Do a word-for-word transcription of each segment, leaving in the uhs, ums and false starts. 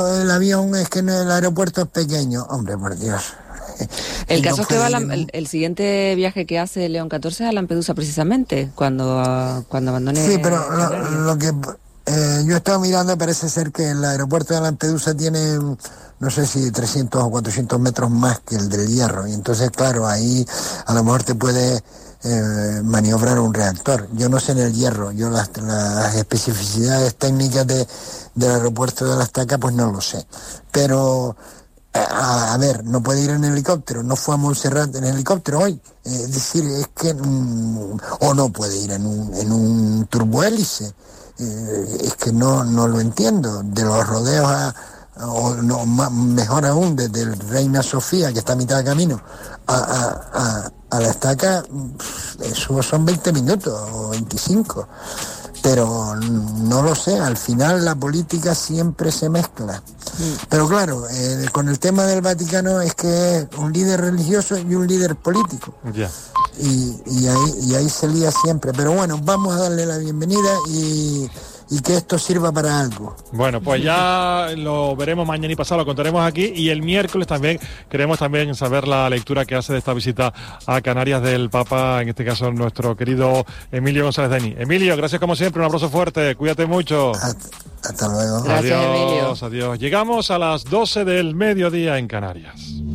El avión es que en el aeropuerto es pequeño. Hombre, por Dios. El Y caso no es que va a puede Lam- ir- el, el siguiente viaje que hace León catorce es a Lampedusa precisamente, cuando, ah, cuando abandone. Sí, pero lo, Canarias. lo que eh, yo he estado mirando, parece ser que el aeropuerto de Lampedusa tiene, no sé si trescientos o cuatrocientos metros más que el del Hierro. Y entonces, claro, ahí a lo mejor te puede eh, maniobrar un reactor. Yo no sé en el Hierro, yo las, las especificidades técnicas de, del aeropuerto de La Estaca, pues no lo sé. Pero... A, a ver, no puede ir en helicóptero, no fue a Montserrat en helicóptero hoy, eh, es decir, es que, mm, o no puede ir en un, en un turbohélice, eh, es que no, no lo entiendo, de los rodeos a, o no, ma- mejor aún, desde el Reina Sofía, que está a mitad de camino, a, a, a, a La Estaca, pff, eso son veinte minutos o veinticinco. Pero no lo sé, al final la política siempre se mezcla. Pero claro, eh, con el tema del Vaticano es que es un líder religioso y un líder político. Ya. Y, y, ahí, y ahí se lía siempre. Pero bueno, vamos a darle la bienvenida y, y que esto sirva para algo. Bueno, pues ya lo veremos mañana y pasado, lo contaremos aquí, y el miércoles también queremos también saber la lectura que hace de esta visita a Canarias del Papa, en este caso nuestro querido Emilio González Deni. Emilio, gracias como siempre, un abrazo fuerte, cuídate mucho. Hasta, hasta luego. Gracias, adiós, Emilio. adiós. Llegamos a las doce del mediodía en Canarias.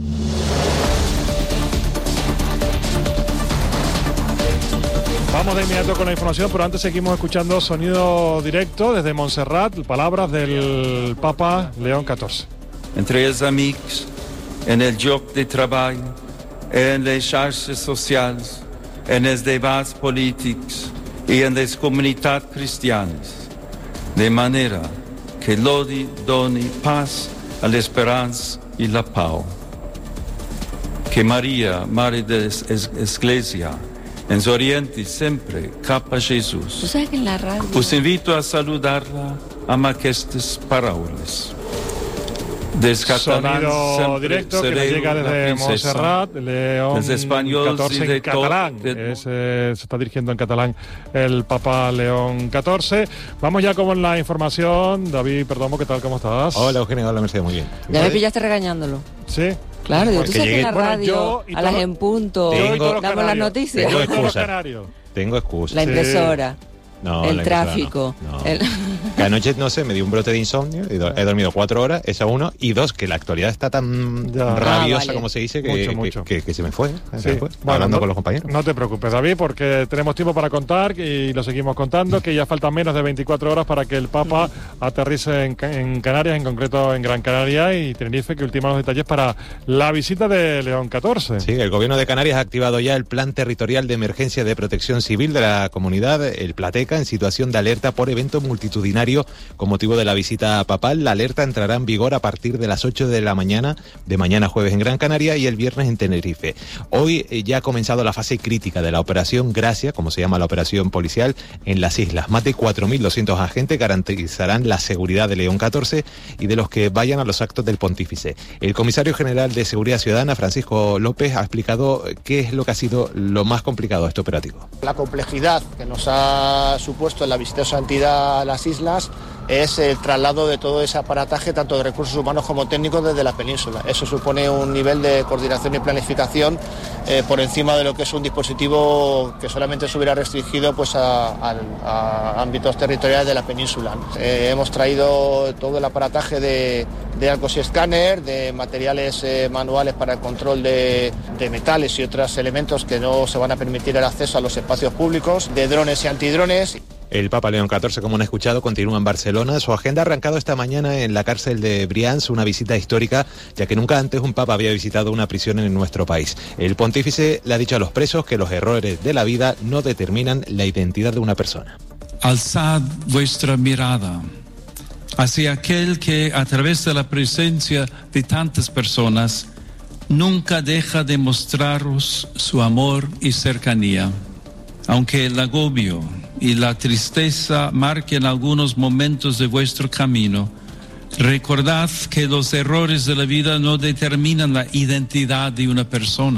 Vamos de inmediato con la información, pero antes seguimos escuchando sonido directo desde Montserrat, palabras del Papa León catorce. Entre els amics, en el lloc de treball, en les xarxes socials, en els debats polítics i en les comunitats cristianes, de manera que l'odi doni pas a l'esperança i la pau. Que Maria, Mare de l'Església, ens orienti sempre cap a Tú Jesús. sabes que en la radio... Us invito a saludar-la amb aquestes paraules. Dels catalans Sonido sempre directo que nos sereu llega la desde princesa. Montserrat, León Dels espanyols catorce i en de tot catalán. el Es, eh, se está dirigiendo en catalán el Papa León catorce. Vamos ya con la información. David Perdomo, ¿qué tal? ¿Cómo estás? Hola Eugenio, hola Mercedes, muy bien. Ya me pillaste regañándolo. Sí. Claro, digo, tú Porque sabes que en la llegué- Bueno, radio, yo y a las todo- en punto, Tengo- Yo y todos los damos las canarios. noticias. Yo y todos los excusa. canarios. Tengo excusa. La Sí. impresora, No, el la impresora tráfico. no, no. el- Que anoche, no sé, me dio un brote de insomnio, y do- he dormido cuatro horas, eso uno, y dos, que la actualidad está tan Ya. rabiosa, Ah, vale. como se dice, que, Mucho, que- mucho. que- que se me fue, se Sí. me fue, Bueno, hablando no- con los compañeros. No te preocupes, David, porque tenemos tiempo para contar y lo seguimos contando, que ya faltan menos de veinticuatro horas para que el Papa aterrice en, Ca- en Canarias, en concreto en Gran Canaria y Tenerife, que ultima los detalles para la visita de León catorce. Sí, el gobierno de Canarias ha activado ya el Plan Territorial de Emergencia de Protección Civil de la comunidad, el Plateca, en situación de alerta por evento multitudinario con motivo de la visita papal. La alerta entrará en vigor a partir de las ocho de la mañana de mañana jueves en Gran Canaria y el viernes en Tenerife. Hoy eh, ya ha comenzado la fase crítica de la Operación Gracia, como se llama la operación policial, en las islas. Más de cuatro mil doscientos agentes garantizarán la seguridad de León catorce y de los que vayan a los actos del pontífice. El comisario general de Seguridad Ciudadana, Francisco López, ha explicado qué es lo que ha sido lo más complicado de este operativo. La complejidad que nos ha supuesto en la visita de santidad a las islas es el traslado de todo ese aparataje, tanto de recursos humanos como técnicos, desde la península. Eso supone un nivel de coordinación y planificación eh, por encima de lo que es un dispositivo que solamente se hubiera restringido pues, a, a, a ámbitos territoriales de la península. Eh, hemos traído todo el aparataje de, de arcos y escáner, de materiales eh, manuales para el control de, de metales y otros elementos que no se van a permitir el acceso a los espacios públicos, de drones y antidrones. El Papa León catorce, como han escuchado, continúa en Barcelona. Su agenda ha arrancado esta mañana en la cárcel de Brians, una visita histórica, ya que nunca antes un Papa había visitado una prisión en nuestro país. El pontífice le ha dicho a los presos que los errores de la vida no determinan la identidad de una persona. Alzad vuestra mirada hacia aquel que, a través de la presencia de tantas personas, nunca deja de mostraros su amor y cercanía. Aunque el agobio y la tristeza marquen algunos momentos de vuestro camino, recordad que los errores de la vida no determinan la identidad de una persona.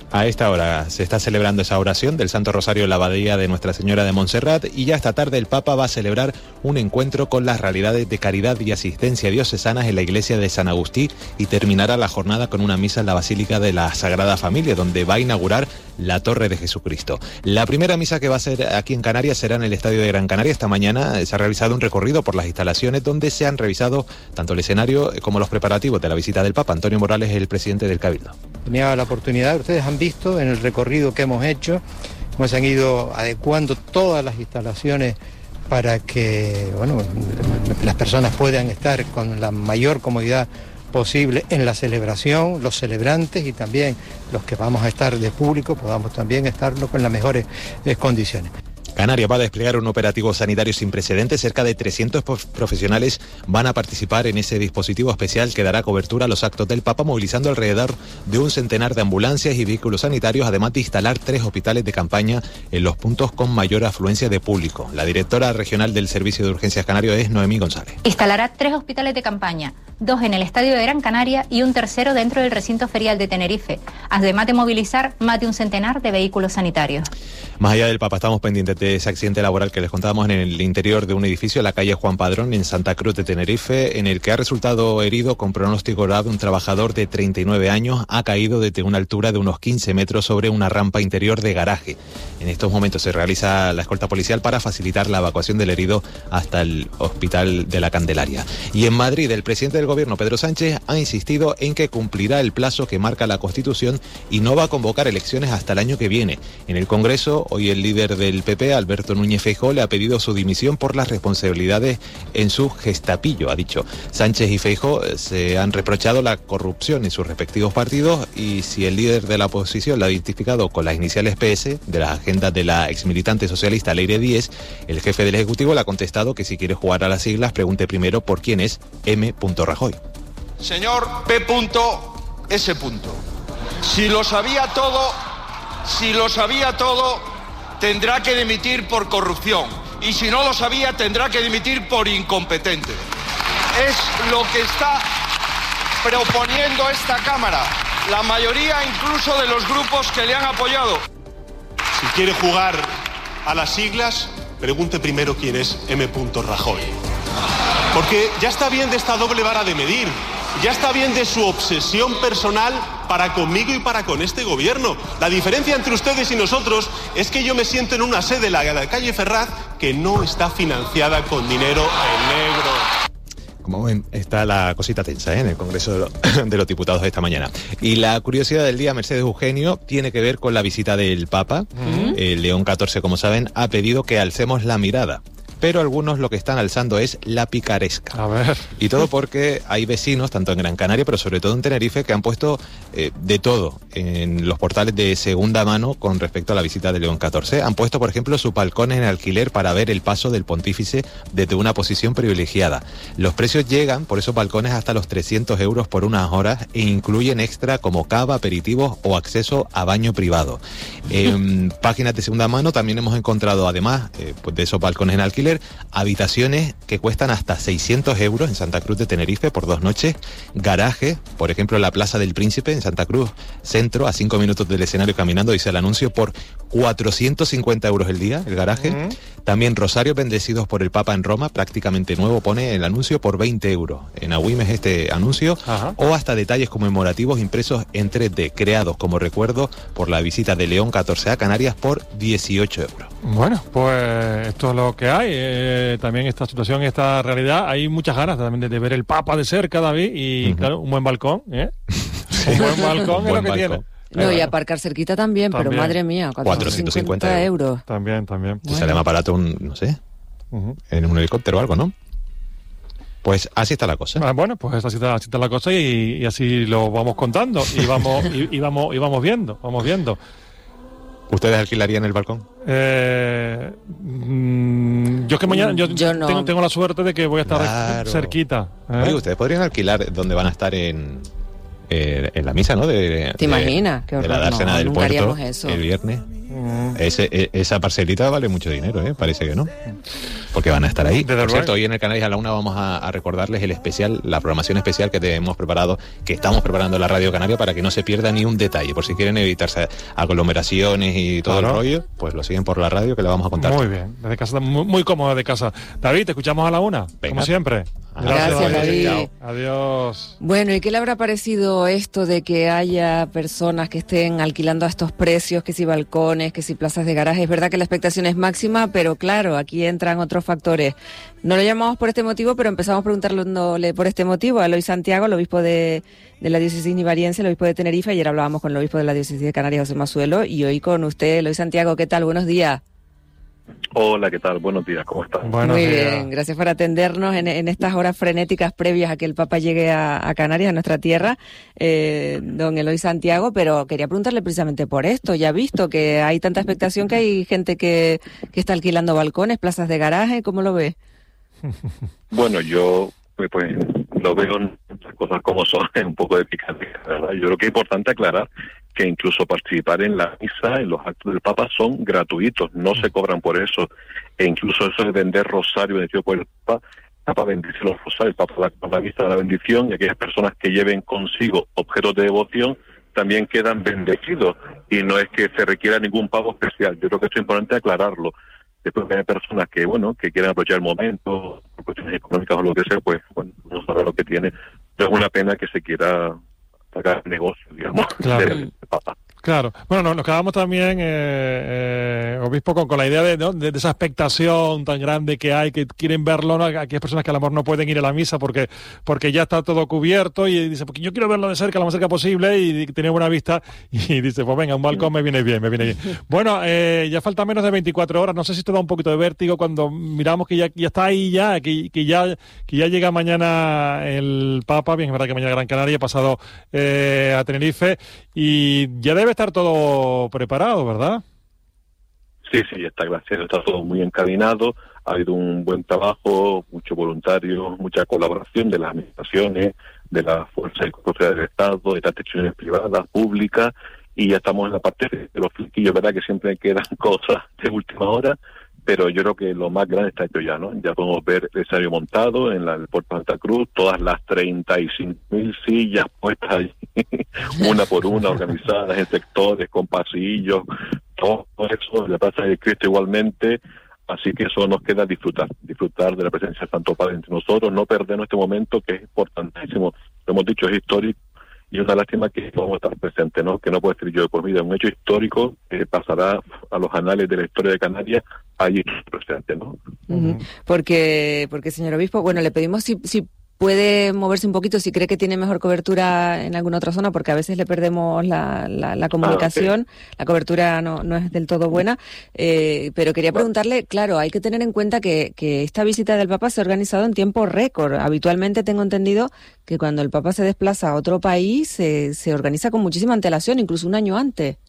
A esta hora se está celebrando esa oración del Santo Rosario en la Abadía de Nuestra Señora de Montserrat, y ya esta tarde el Papa va a celebrar un encuentro con las realidades de caridad y asistencia diocesanas en la iglesia de San Agustín, y terminará la jornada con una misa en la Basílica de la Sagrada Familia, donde va a inaugurar la Torre de Jesucristo. La primera misa que va a ser aquí en Canarias será en el Estadio de Gran Canaria. Esta mañana se ha realizado un recorrido por las instalaciones donde se han revisado tanto el escenario como los preparativos de la visita del Papa. Antonio Morales es el presidente del Cabildo. Tenía la oportunidad, ustedes han visto en el recorrido que hemos hecho, cómo se han ido adecuando todas las instalaciones para que, bueno, las personas puedan estar con la mayor comodidad posible en la celebración, los celebrantes y también los que vamos a estar de público podamos también estarlo con las mejores eh, condiciones. Canarias va a desplegar un operativo sanitario sin precedentes. Cerca de trescientos profesionales van a participar en ese dispositivo especial que dará cobertura a los actos del Papa, movilizando alrededor de un centenar de ambulancias y vehículos sanitarios, además de instalar tres hospitales de campaña en los puntos con mayor afluencia de público. La directora regional del Servicio de Urgencias Canario es Noemí González. Instalará tres hospitales de campaña, dos en el Estadio de Gran Canaria y un tercero dentro del recinto ferial de Tenerife, además de movilizar más de un centenar de vehículos sanitarios. Más allá del Papa, estamos pendientes de ese accidente laboral que les contábamos en el interior de un edificio en la calle Juan Padrón, en Santa Cruz de Tenerife, en el que ha resultado herido con pronóstico grave un trabajador de treinta y nueve años. Ha caído desde una altura de unos quince metros sobre una rampa interior de garaje. En estos momentos se realiza la escolta policial para facilitar la evacuación del herido hasta el Hospital de la Candelaria. Y en Madrid, el presidente del Gobierno, Pedro Sánchez, ha insistido en que cumplirá el plazo que marca la Constitución y no va a convocar elecciones hasta el año que viene. En el Congreso, hoy el líder del P P, Alberto Núñez Feijóo, le ha pedido su dimisión por las responsabilidades en su gestapillo, ha dicho. Sánchez y Feijóo se han reprochado la corrupción en sus respectivos partidos, y si el líder de la oposición la ha identificado con las iniciales P S de las agendas de la exmilitante socialista Leire Díez, el jefe del Ejecutivo le ha contestado que si quiere jugar a las siglas, pregunte primero por quién es M. Rajoy. Señor P. S. Si lo sabía todo, si lo sabía todo, tendrá que dimitir por corrupción. Y si no lo sabía, tendrá que dimitir por incompetente. Es lo que está proponiendo esta Cámara, la mayoría incluso de los grupos que le han apoyado. Si quiere jugar a las siglas, pregunte primero quién es M. Rajoy. Porque ya está bien de esta doble vara de medir, ya está bien de su obsesión personal para conmigo y para con este gobierno. La diferencia entre ustedes y nosotros es que yo me siento en una sede, la de la calle Ferraz, que no está financiada con dinero en negro. Como ven, está la cosita tensa, ¿eh?, en el Congreso de, lo, de los Diputados esta mañana. Y la curiosidad del día, Mercedes Eugenio, tiene que ver con la visita del Papa. Uh-huh. El León catorce, como saben, ha pedido que alcemos la mirada. Pero algunos lo que están alzando es la picaresca. A ver. Y todo porque hay vecinos, tanto en Gran Canaria, pero sobre todo en Tenerife, que han puesto eh, de todo en los portales de segunda mano con respecto a la visita de León catorce. Han puesto, por ejemplo, sus balcones en alquiler para ver el paso del pontífice desde una posición privilegiada. Los precios llegan por esos balcones hasta los trescientos euros por unas horas e incluyen extra como cava, aperitivos o acceso a baño privado. En páginas de segunda mano también hemos encontrado, además eh, pues de esos balcones en alquiler, habitaciones que cuestan hasta seiscientos euros en Santa Cruz de Tenerife por dos noches, garaje, por ejemplo, en la Plaza del Príncipe, en Santa Cruz Centro, a cinco minutos del escenario caminando, dice el anuncio, por cuatrocientos cincuenta euros el día, el garaje. Uh-huh. También rosarios bendecidos por el Papa en Roma, prácticamente nuevo, pone el anuncio, por veinte euros. En Agüimes este anuncio, uh-huh. O hasta detalles conmemorativos impresos en tres D, creados como recuerdo por la visita de León catorce a Canarias por dieciocho euros. Bueno, pues esto es lo que hay. Eh, también esta situación, esta realidad. Hay muchas ganas también de, de ver el Papa de cerca, David, y uh-huh. claro, un buen balcón, ¿eh? Sí. Un buen balcón es lo que tiene. No, y aparcar cerquita también, también, pero madre mía, cuatrocientos cincuenta euros. También, también. Bueno. Sale más barato un, no sé, uh-huh. en un helicóptero o algo, ¿no? Pues así está la cosa. Ah, bueno, pues así está, así está la cosa y, y así lo vamos contando y vamos y, y vamos y vamos viendo, vamos viendo. ¿Ustedes alquilarían el balcón? Eh, mmm, yo es que mañana yo, yo no. tengo, tengo la suerte de que voy a estar claro. cerquita. ¿eh? Oye, ustedes podrían alquilar donde van a estar en eh, en la misa, ¿no? De, ¿Te imaginas? De, de la dársena no, del puerto eso. El viernes. Mm. Ese, e, esa parcelita vale mucho dinero, ¿eh? Parece que no. Porque van a estar ahí. Por cierto, hoy en el Canarias a la una vamos a, a recordarles el especial, la programación especial que te hemos preparado, que estamos preparando en la Radio Canaria para que no se pierda ni un detalle. Por si quieren evitarse aglomeraciones y todo claro. el rollo, pues lo siguen por la radio que le vamos a contar. Muy bien, desde casa, muy, muy cómodo de casa. David, te escuchamos a la una, Venga. como siempre. Gracias, Gracias David. David. Adiós. Bueno, ¿y qué le habrá parecido esto de que haya personas que estén alquilando a estos precios, que si balcones, que si plazas de garaje? Es verdad que la expectación es máxima, pero claro, aquí entran otros factores. No lo llamamos por este motivo, pero empezamos preguntándole por este motivo a Eloy Santiago, el obispo de, de la diócesis nivariense, el obispo de Tenerife. Ayer hablábamos con el obispo de la diócesis de Canarias, José Masuelo, y hoy con usted, Eloy Santiago. ¿Qué tal? Buenos días. Hola, ¿qué tal? Buenos días, ¿cómo estás? Buenos Muy días. Bien, gracias por atendernos en, en estas horas frenéticas previas a que el Papa llegue a, a Canarias, a nuestra tierra, eh, don Eloy Santiago, pero quería preguntarle precisamente por esto. Ya ha visto que hay tanta expectación que hay gente que, que está alquilando balcones, plazas de garaje, ¿cómo lo ve? Bueno, yo pues, pues lo veo las cosas como son, es un poco de picante, ¿verdad? Yo creo que es importante aclarar que incluso participar en la misa, en los actos del Papa, son gratuitos, no se cobran por eso. E incluso eso de vender rosario bendecido por el Papa, el Papa bendice los rosarios, el Papa da la misa de la bendición, y aquellas personas que lleven consigo objetos de devoción también quedan bendecidos, y no es que se requiera ningún pago especial. Yo creo que es importante aclararlo. Después hay personas que, bueno, que quieren aprovechar el momento, por cuestiones económicas o lo que sea, pues, bueno, no sabe lo que tiene. Pero es una pena que se quiera sacar el negocio, digamos, claro. del Papa. Claro. Bueno, no, nos quedamos también, eh, eh, obispo, con, con la idea de, ¿no? de, de esa expectación tan grande que hay, que quieren verlo, ¿no? Aquellas personas que a lo mejor no pueden ir a la misa porque porque ya está todo cubierto, y dice, porque yo quiero verlo de cerca, lo más cerca posible, y tener buena vista, y dice, pues venga, un balcón me viene bien, me viene bien. Bueno, eh, ya falta menos de veinticuatro horas, no sé si te da un poquito de vértigo cuando miramos que ya, ya está ahí ya, que, que ya que ya llega mañana el Papa, bien, es verdad que mañana Gran Canaria, pasado eh, a Tenerife, y ya debe estar todo preparado, ¿verdad? Sí, sí, está, gracias, está todo muy encadenado, ha habido un buen trabajo, muchos voluntarios, mucha colaboración de las administraciones, de las fuerzas y cuerpos del Estado, de las instituciones privadas, públicas, y ya estamos en la parte de los flequillos, ¿verdad? Que siempre quedan cosas de última hora, pero yo creo que lo más grande está hecho ya, ¿no? Ya podemos ver el escenario montado en la, el puerto de Santa Cruz, todas las treinta y cinco mil sillas puestas ahí, una por una, organizadas en sectores, con pasillos, todo eso, la Plaza de Cristo igualmente, así que eso nos queda disfrutar, disfrutar de la presencia del Santo Padre entre nosotros, no perdernos este momento que es importantísimo, lo hemos dicho, es histórico, y una lástima que vamos a estar presentes, ¿no? Que no puede ser yo de por vida, un hecho histórico que pasará a los anales de la historia de Canarias, allí presente, ¿no? Uh-huh. Porque, porque señor obispo, bueno, le pedimos si, si puede moverse un poquito, si cree que tiene mejor cobertura en alguna otra zona, porque a veces le perdemos la, la, la comunicación, ah, okay. La cobertura no, no es del todo buena, eh, pero quería preguntarle, claro, hay que tener en cuenta que, que esta visita del Papa se ha organizado en tiempo récord. Habitualmente tengo entendido que cuando el Papa se desplaza a otro país se, se organiza con muchísima antelación, incluso un año antes.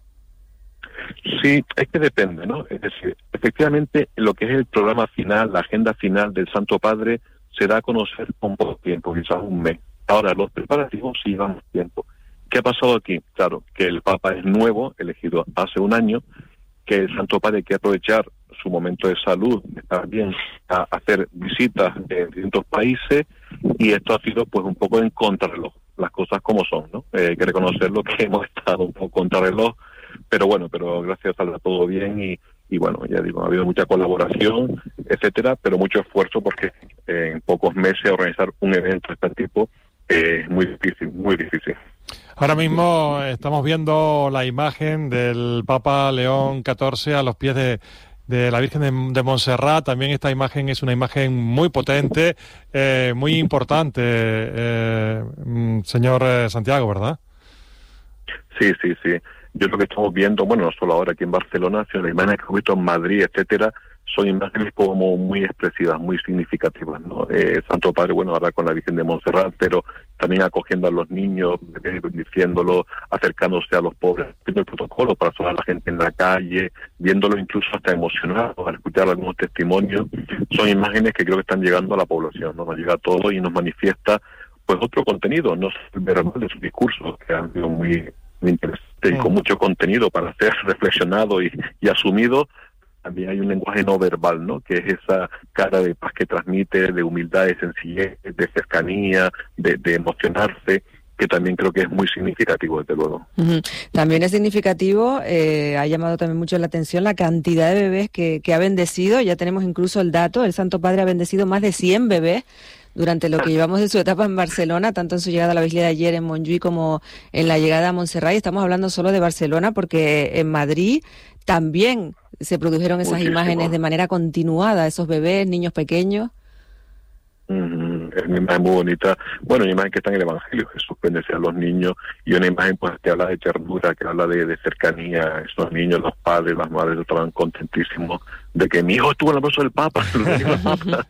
Sí, es que depende, ¿no? Es decir, efectivamente, lo que es el programa final, la agenda final del Santo Padre, se da a conocer con poco tiempo, quizás un mes. Ahora, los preparativos sí llevan tiempo. ¿Qué ha pasado aquí? Claro, que el Papa es nuevo, elegido hace un año, que el Santo Padre quiere aprovechar su momento de salud, de estar bien, a hacer visitas en distintos países, y esto ha sido pues un poco en contrarreloj, las cosas como son, ¿no? Eh, hay que reconocer lo que hemos estado un poco contrarreloj, pero bueno, pero gracias a Dios todo bien, y y bueno, ya digo, ha habido mucha colaboración, etcétera, pero mucho esfuerzo porque eh, en pocos meses organizar un evento de este tipo es eh, muy difícil, muy difícil. Ahora mismo estamos viendo la imagen del Papa León catorce a los pies de, de la Virgen de, de Montserrat. También esta imagen es una imagen muy potente, eh, muy importante, eh, señor Santiago, ¿verdad? Sí, sí, sí. Yo lo que estamos viendo, bueno, no solo ahora aquí en Barcelona, sino las imágenes que hemos visto en Madrid, etcétera, son imágenes como muy expresivas, muy significativas, ¿no? Eh, Santo Padre, bueno, ahora con la Virgen de Montserrat, pero también acogiendo a los niños, diciéndolo, acercándose a los pobres, haciendo el protocolo para saludar a la gente en la calle, viéndolo incluso hasta emocionado, al escuchar algunos testimonios. Son imágenes que creo que están llegando a la población, ¿no? Nos llega a todo y nos manifiesta, pues, otro contenido, no es el verbal de sus discursos, que han sido muy muy interesante y con mucho contenido para ser reflexionado y, y asumido. También hay un lenguaje no verbal, ¿no? Que es esa cara de paz que transmite, de humildad, de sencillez, de cercanía, de, de emocionarse, que también creo que es muy significativo, desde luego. Uh-huh. También es significativo, eh, ha llamado también mucho la atención la cantidad de bebés que, que ha bendecido. Ya tenemos incluso el dato, el Santo Padre ha bendecido más de cien bebés durante lo que llevamos de su etapa en Barcelona, tanto en su llegada a la Vigília de ayer en Montjuïc como en la llegada a Montserrat. Y estamos hablando solo de Barcelona porque en Madrid también se produjeron esas Muchísimo. imágenes de manera continuada, esos bebés, niños pequeños. Mm, es una imagen muy bonita, bueno, una imagen que está en el Evangelio, Jesús bendice a los niños, y una imagen pues que habla de ternura, que habla de, de cercanía. Esos niños, los padres, las madres estaban contentísimos de que mi hijo estuvo en el brazo del Papa, del Papa.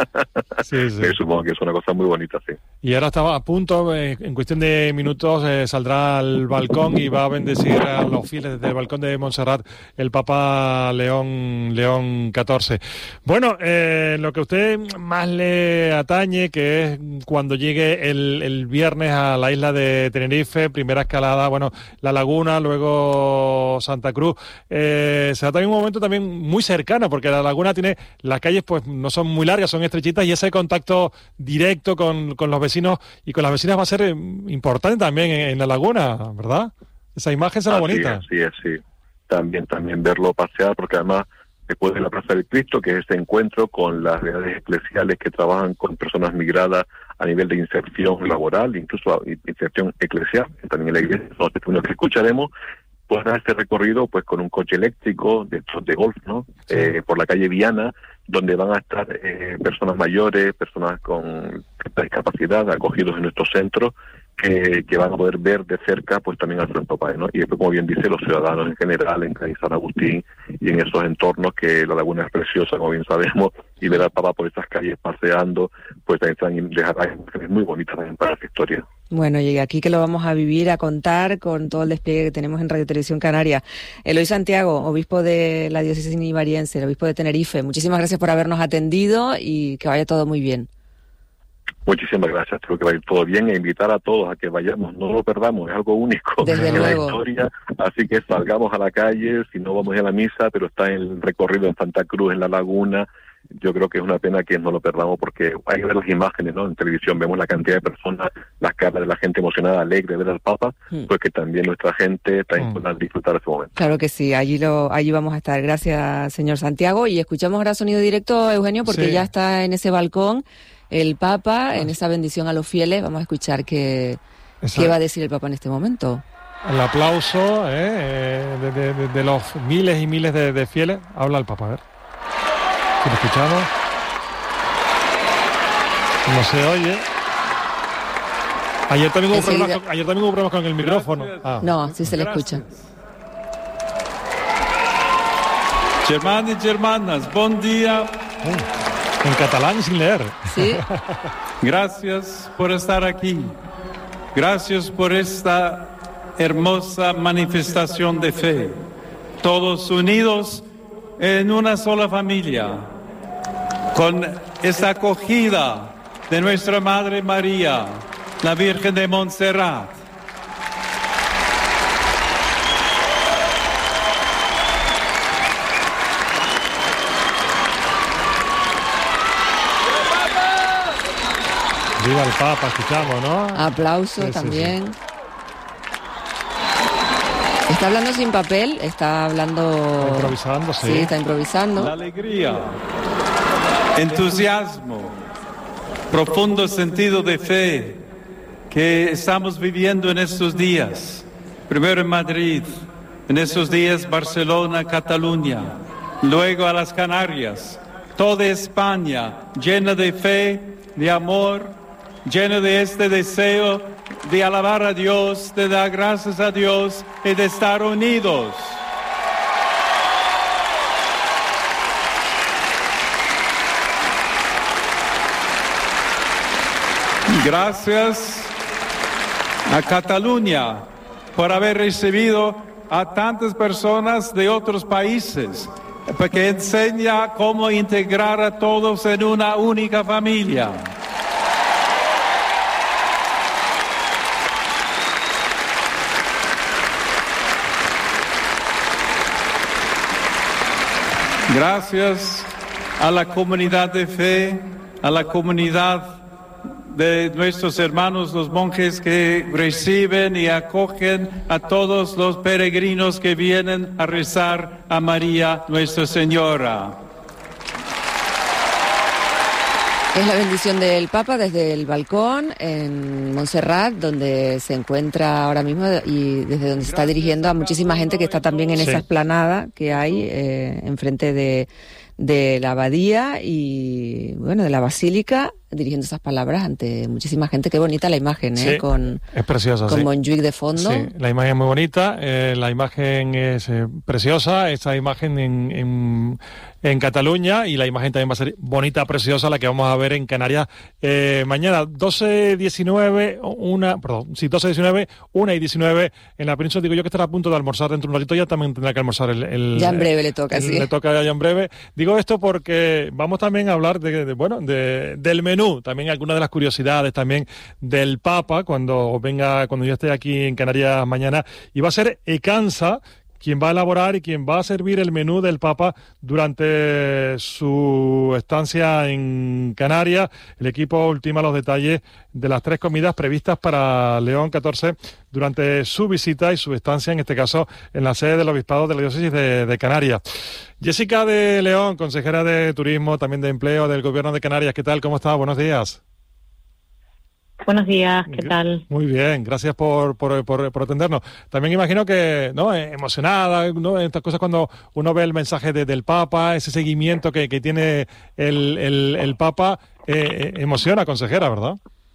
Sí, sí. Supongo que es una cosa muy bonita, sí. Y ahora estaba a punto, eh, en cuestión de minutos eh, saldrá al balcón y va a bendecir a los fieles desde el balcón de Montserrat el Papa León León catorce. Bueno, eh, lo que a usted más le atañe, que es cuando llegue el, el viernes a la isla de Tenerife, primera escalada, bueno, La Laguna, luego Santa Cruz, eh, será también un momento también muy cercano, porque La Laguna tiene, las calles pues no son muy largas, son estrechitas, y ese contacto directo con, con los vecinos y con las vecinas va a ser importante también en, en La Laguna, ¿verdad? Esa imagen será así bonita. Sí, sí, sí. También, también verlo pasear, porque además después de la Plaza del Cristo, que es este encuentro con las realidades eclesiales que trabajan con personas migradas a nivel de inserción laboral, incluso inserción eclesial, también en la iglesia, son los testimonios que escucharemos. Pues dar este recorrido pues con un coche eléctrico de, de golf, ¿no? Sí. Eh, por la calle Viana, donde van a estar eh, personas mayores, personas con discapacidad, acogidos en nuestros centros, que, que van a poder ver de cerca pues también al Santo Padre, ¿no? Y después, como bien dice, los ciudadanos en general, en Cádiz, San Agustín y en esos entornos, que La Laguna es preciosa, como bien sabemos, y ver al Papa por esas calles paseando, pues también dejará imágenes muy bonitas también para esa historia. Bueno, y aquí que lo vamos a vivir, a contar con todo el despliegue que tenemos en Radio Televisión Canaria. Eloy Santiago, obispo de la diócesis nivariense, el obispo de Tenerife, muchísimas gracias por habernos atendido y que vaya todo muy bien. Muchísimas gracias, creo que va a ir todo bien, e invitar a todos a que vayamos, no lo perdamos, es algo único Desde en luego. la historia, así que salgamos a la calle, si no vamos a la misa, pero está en el recorrido en Santa Cruz, en La Laguna. Yo creo que es una pena que no lo perdamos, porque hay que ver las imágenes, ¿no? En televisión vemos la cantidad de personas, las caras de la gente emocionada, alegre de ver al Papa, mm. pues que también nuestra gente también mm. pueda disfrutar ese momento. Claro que sí, allí lo allí vamos a estar. Gracias, señor Santiago. Y escuchamos ahora sonido directo, Eugenio, porque sí. ya está en ese balcón el Papa, ah. en esa bendición a los fieles. Vamos a escuchar qué, qué va a decir el Papa en este momento. El aplauso eh, de, de, de, de los miles y miles de, de fieles. Habla el Papa, a ver. ¿Lo escuchamos? No se oye. Ayer también hubo problemas con, ayer también hubo problemas con el micrófono. Ah. No, sí se le escucha. Germani y hermanas, buen día. En catalán sin leer. Sí. Gracias por estar aquí. Gracias por esta hermosa manifestación de fe. Todos unidos en una sola familia, con esta acogida de nuestra Madre María, la Virgen de Montserrat. Viva el Papa, escuchamos, ¿no? Aplauso sí, también. Sí, sí. Está hablando sin papel, está hablando... Está improvisando, sí. Sí, está improvisando. La alegría, entusiasmo, profundo sentido de fe que estamos viviendo en estos días. Primero en Madrid, en estos días Barcelona, Cataluña, luego a las Canarias. Toda España llena de fe, de amor, llena de este deseo de alabar a Dios, de dar gracias a Dios y de estar unidos. Gracias a Cataluña por haber recibido a tantas personas de otros países, porque enseña cómo integrar a todos en una única familia. Gracias a la comunidad de fe, a la comunidad de nuestros hermanos los monjes que reciben y acogen a todos los peregrinos que vienen a rezar a María Nuestra Señora. Es la bendición del Papa desde el balcón en Montserrat, donde se encuentra ahora mismo y desde donde se está dirigiendo a muchísima gente que está también en esa Sí. explanada que hay eh, enfrente de, de la abadía y, bueno, de la basílica, dirigiendo esas palabras ante muchísima gente. Qué bonita la imagen, ¿eh? Sí, Con, es preciosa, con sí. Montjuic de fondo. Sí, la imagen es muy bonita, eh, la imagen es eh, preciosa, esa imagen en, en, en Cataluña, y la imagen también va a ser bonita, preciosa, la que vamos a ver en Canarias eh, mañana, doce diecinueve, una, perdón, sí, doce diecinueve, una y diecinueve en la península. Digo yo que estará a punto de almorzar dentro de un ratito, ya también tendrá que almorzar el... el Ya en breve le toca, el- sí. Le toca ya en breve. Digo esto porque vamos también a hablar de, de, bueno, de, del menú, también algunas de las curiosidades también del Papa cuando venga, cuando yo esté aquí en Canarias mañana, y va a ser Ecansa quien va a elaborar y quien va a servir el menú del Papa durante su estancia en Canarias. El equipo ultima los detalles de las tres comidas previstas para León catorce durante su visita y su estancia, en este caso, en la sede del Obispado de la Diócesis de, de Canarias. Jessica de León, consejera de Turismo, también de Empleo del Gobierno de Canarias. ¿Qué tal? ¿Cómo está? Buenos días. Buenos días, ¿qué tal? Muy bien, gracias por, por, por, por atendernos. También imagino que, ¿no?, eh, emocionada, ¿no?, estas cosas cuando uno ve el mensaje de, del Papa, ese seguimiento que, que tiene el, el, el Papa, eh, emociona, consejera, ¿verdad?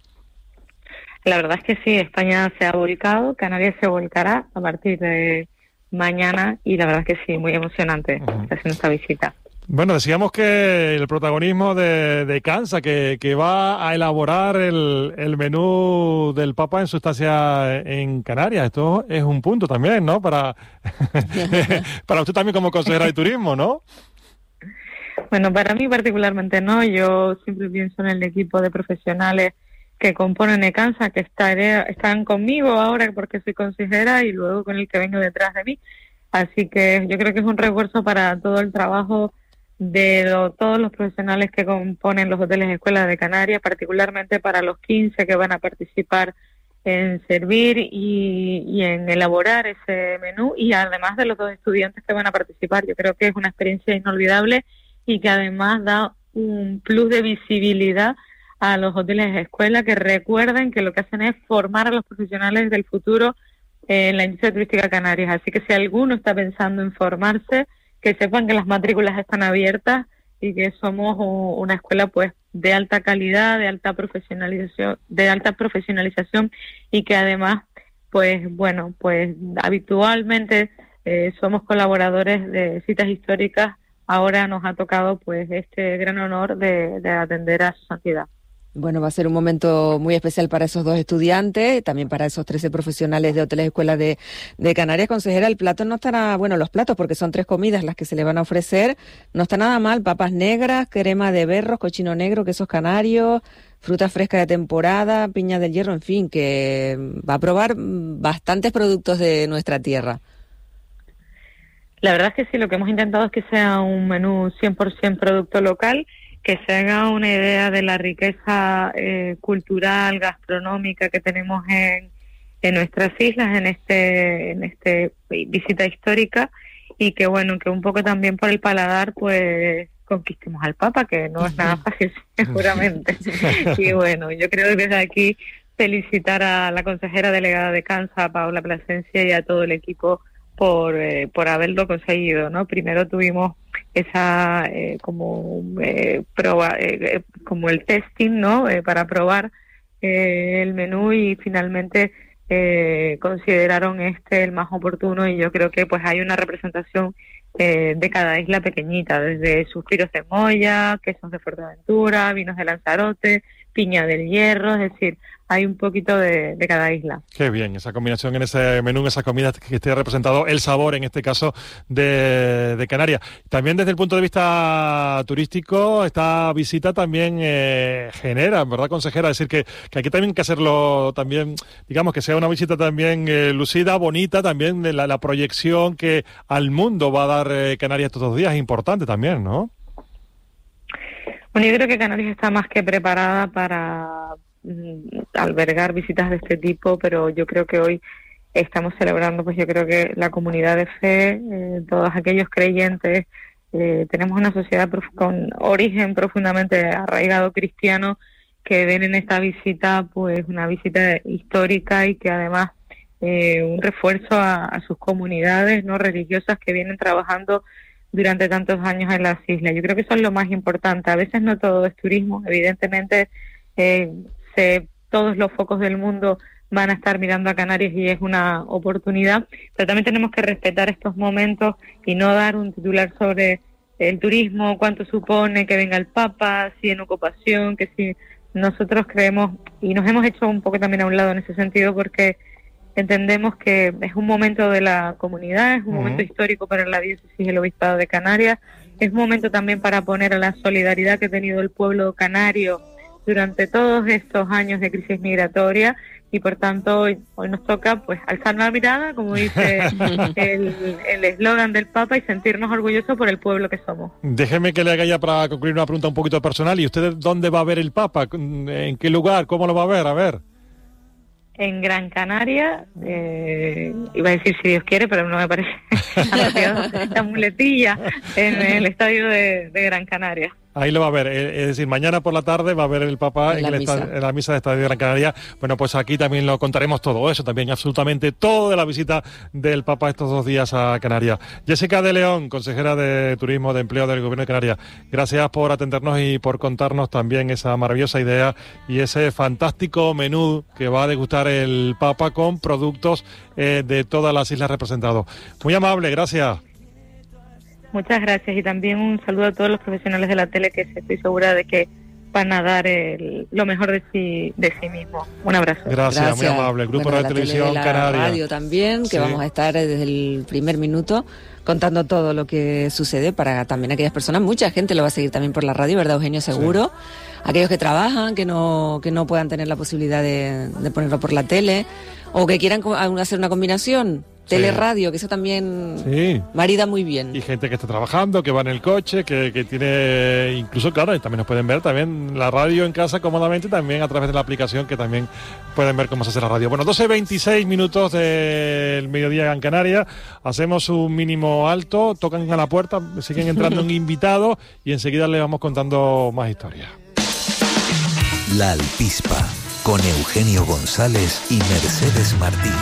La verdad es que sí, España se ha volcado, Canarias se volcará a partir de mañana y la verdad es que sí, muy emocionante uh-huh. haciendo esta visita. Bueno, decíamos que el protagonismo de, de Cansa, que, que va a elaborar el, el menú del Papa en su estancia en Canarias. Esto es un punto también, ¿no? Para, para usted también como consejera de turismo, ¿no? Bueno, para mí particularmente no. Yo siempre pienso en el equipo de profesionales que componen Ecansa, que estaré, están conmigo ahora porque soy consejera y luego con el que vengo detrás de mí. Así que yo creo que es un refuerzo para todo el trabajo de lo, todos los profesionales que componen los hoteles y escuelas de Canarias, particularmente para los quince que van a participar en servir y, y en elaborar ese menú, y además de los dos estudiantes que van a participar. Yo creo que es una experiencia inolvidable y que además da un plus de visibilidad a los hoteles y escuelas, que recuerden que lo que hacen es formar a los profesionales del futuro en la industria turística canaria. Así que si alguno está pensando en formarse, que sepan que las matrículas están abiertas y que somos una escuela pues de alta calidad, de alta profesionalización, de alta profesionalización y que además pues bueno, pues habitualmente eh, somos colaboradores de citas históricas. Ahora nos ha tocado pues este gran honor de, de atender a su santidad. Bueno, va a ser un momento muy especial para esos dos estudiantes, también para esos trece profesionales de hoteles y escuelas de, de Canarias. Consejera, el plato no estará, bueno, los platos, porque son tres comidas las que se le van a ofrecer, no está nada mal: papas negras, crema de berros, cochino negro, quesos canarios, fruta fresca de temporada, piña del hierro, en fin, que va a probar bastantes productos de nuestra tierra. La verdad es que sí, lo que hemos intentado es que sea un menú cien por ciento producto local, que se haga una idea de la riqueza eh, cultural, gastronómica que tenemos en, en nuestras islas, en este en este visita histórica, y que bueno, que un poco también por el paladar pues conquistemos al Papa, que no es nada fácil seguramente. Y bueno, yo creo que desde aquí felicitar a la consejera delegada de Cansa, Paula Plasencia, y a todo el equipo por eh, por haberlo conseguido, ¿no? Primero tuvimos esa eh, como eh, prueba, eh, como el testing, ¿no? Eh, para probar eh, el menú, y finalmente eh, consideraron este el más oportuno, y yo creo que pues hay una representación eh, de cada isla pequeñita, desde suspiros de Moya, quesos de Fuerteventura, vinos de Lanzarote, Piña del Hierro, es decir, hay un poquito de, de cada isla. Qué bien, esa combinación en ese menú, en esas comidas que esté representado el sabor, en este caso, de, de Canarias. También desde el punto de vista turístico, esta visita también eh, genera, ¿verdad, consejera? Es decir, que, que aquí también hay que hacerlo también, digamos, que sea una visita también eh, lucida, bonita, también de la, la proyección que al mundo va a dar eh, Canarias estos dos días es importante también, ¿no? Bueno, yo creo que Canarias está más que preparada para albergar visitas de este tipo, pero yo creo que hoy estamos celebrando, pues yo creo que la comunidad de fe, eh, todos aquellos creyentes, eh, tenemos una sociedad prof- con origen profundamente arraigado cristiano, que ven en esta visita pues una visita histórica y que además eh, un refuerzo a, a sus comunidades no religiosas que vienen trabajando durante tantos años en las islas. Yo creo que eso es lo más importante. A veces no todo es turismo, evidentemente eh, Se, todos los focos del mundo van a estar mirando a Canarias y es una oportunidad, pero también tenemos que respetar estos momentos y no dar un titular sobre el turismo, cuánto supone que venga el Papa, si en ocupación, que si nosotros creemos, y nos hemos hecho un poco también a un lado en ese sentido porque entendemos que es un momento de la comunidad, es un uh-huh. momento histórico para la diócesis y el obispado de Canarias, es un momento también para poner a la solidaridad que ha tenido el pueblo canario durante todos estos años de crisis migratoria y por tanto hoy, hoy nos toca pues alzar la mirada, como dice el eslogan del Papa, y sentirnos orgullosos por el pueblo que somos. Déjeme que le haga ya para concluir una pregunta un poquito personal. ¿Y usted dónde va a ver el Papa? ¿En qué lugar? ¿Cómo lo va a ver? A ver. En Gran Canaria, eh, iba a decir si Dios quiere, pero no me parece esta muletilla en el estadio de, de Gran Canaria. Ahí lo va a ver, es decir, mañana por la tarde va a ver el Papa en, en, la, el estadio, en la misa de Estadio de Gran Canaria. Bueno, pues aquí también lo contaremos todo eso, también absolutamente todo de la visita del Papa estos dos días a Canarias. Jessica de León, consejera de Turismo de Empleo del Gobierno de Canarias, gracias por atendernos y por contarnos también esa maravillosa idea y ese fantástico menú que va a degustar el Papa con productos eh, de todas las islas representados. Muy amable, gracias. Muchas gracias y también un saludo a todos los profesionales de la tele que estoy segura de que van a dar el, lo mejor de sí de sí mismos. Un abrazo. Gracias, gracias. Muy amable. El Grupo bueno, de Televisión de la Canaria. Radio también, que sí. Vamos a estar desde el primer minuto contando todo lo que sucede para también aquellas personas. Mucha gente lo va a seguir también por la radio, ¿verdad, Eugenio? Seguro. Sí. Aquellos que trabajan, que no que no puedan tener la posibilidad de, de ponerlo por la tele o que quieran hacer una combinación. Teleradio, que eso también sí. marida muy bien. Y gente que está trabajando, que va en el coche, que, que tiene, incluso, claro, también nos pueden ver también la radio en casa cómodamente, también a través de la aplicación, que también pueden ver cómo se hace la radio. Bueno, doce veintiséis minutos del mediodía en Canarias, hacemos un mínimo alto, tocan a la puerta, siguen entrando un invitado y enseguida les vamos contando más historias. La Alpispa, con Eugenio González y Mercedes Martín.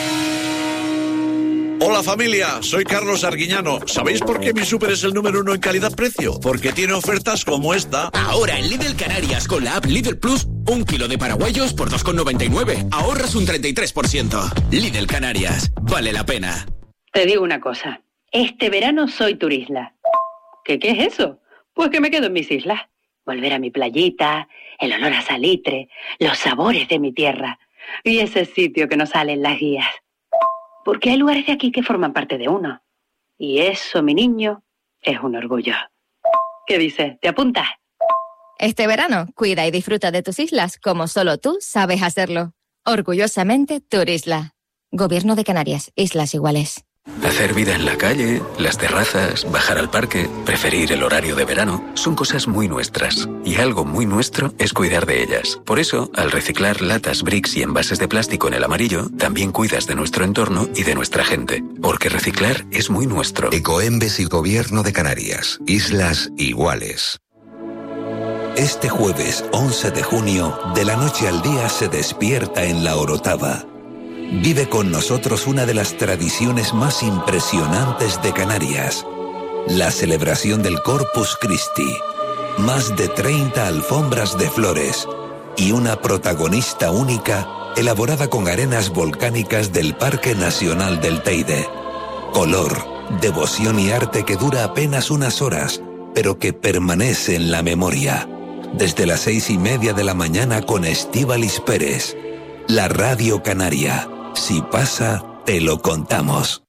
Hola familia, soy Carlos Arguiñano. ¿Sabéis por qué mi súper es el número uno en calidad-precio? Porque tiene ofertas como esta. Ahora en Lidl Canarias con la app Lidl Plus, un kilo de paraguayos por dos con noventa y nueve. Ahorras un treinta y tres por ciento. Lidl Canarias, vale la pena. Te digo una cosa, este verano soy turisla. ¿Qué, qué es eso? Pues que me quedo en mis islas. Volver a mi playita, el olor a salitre, los sabores de mi tierra y ese sitio que nos sale en las guías. Porque hay lugares de aquí que forman parte de uno. Y eso, mi niño, es un orgullo. ¿Qué dices? ¿Te apuntas? Este verano, cuida y disfruta de tus islas como solo tú sabes hacerlo. Orgullosamente, Turisla. Gobierno de Canarias, Islas Iguales. Hacer vida en la calle, las terrazas, bajar al parque, preferir el horario de verano, son cosas muy nuestras. Y algo muy nuestro es cuidar de ellas. Por eso, al reciclar latas, bricks y envases de plástico en el amarillo, también cuidas de nuestro entorno y de nuestra gente. Porque reciclar es muy nuestro. Ecoembes y Gobierno de Canarias, Islas Iguales. Este jueves once de junio, de la noche al día se despierta en La Orotava. Vive con nosotros una de las tradiciones más impresionantes de Canarias, la celebración del Corpus Christi. Más de treinta alfombras de flores y una protagonista única elaborada con arenas volcánicas del Parque Nacional del Teide. Color, devoción y arte que dura apenas unas horas, pero que permanece en la memoria. desde las seis y media de la mañana con Estíbaliz Pérez. La Radio Canaria. Si pasa, te lo contamos.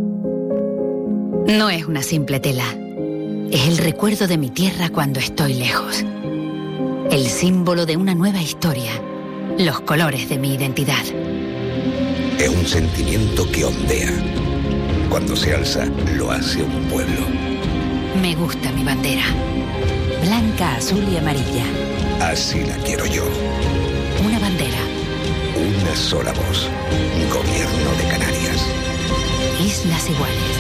No es una simple tela. Es el recuerdo de mi tierra cuando estoy lejos. El símbolo de una nueva historia. Los colores de mi identidad. Es un sentimiento que ondea. Cuando se alza, lo hace un pueblo. Me gusta mi bandera. Blanca, azul y amarilla. Así la quiero yo. Una bandera. Una sola voz. Gobierno de Canarias. Islas Iguales.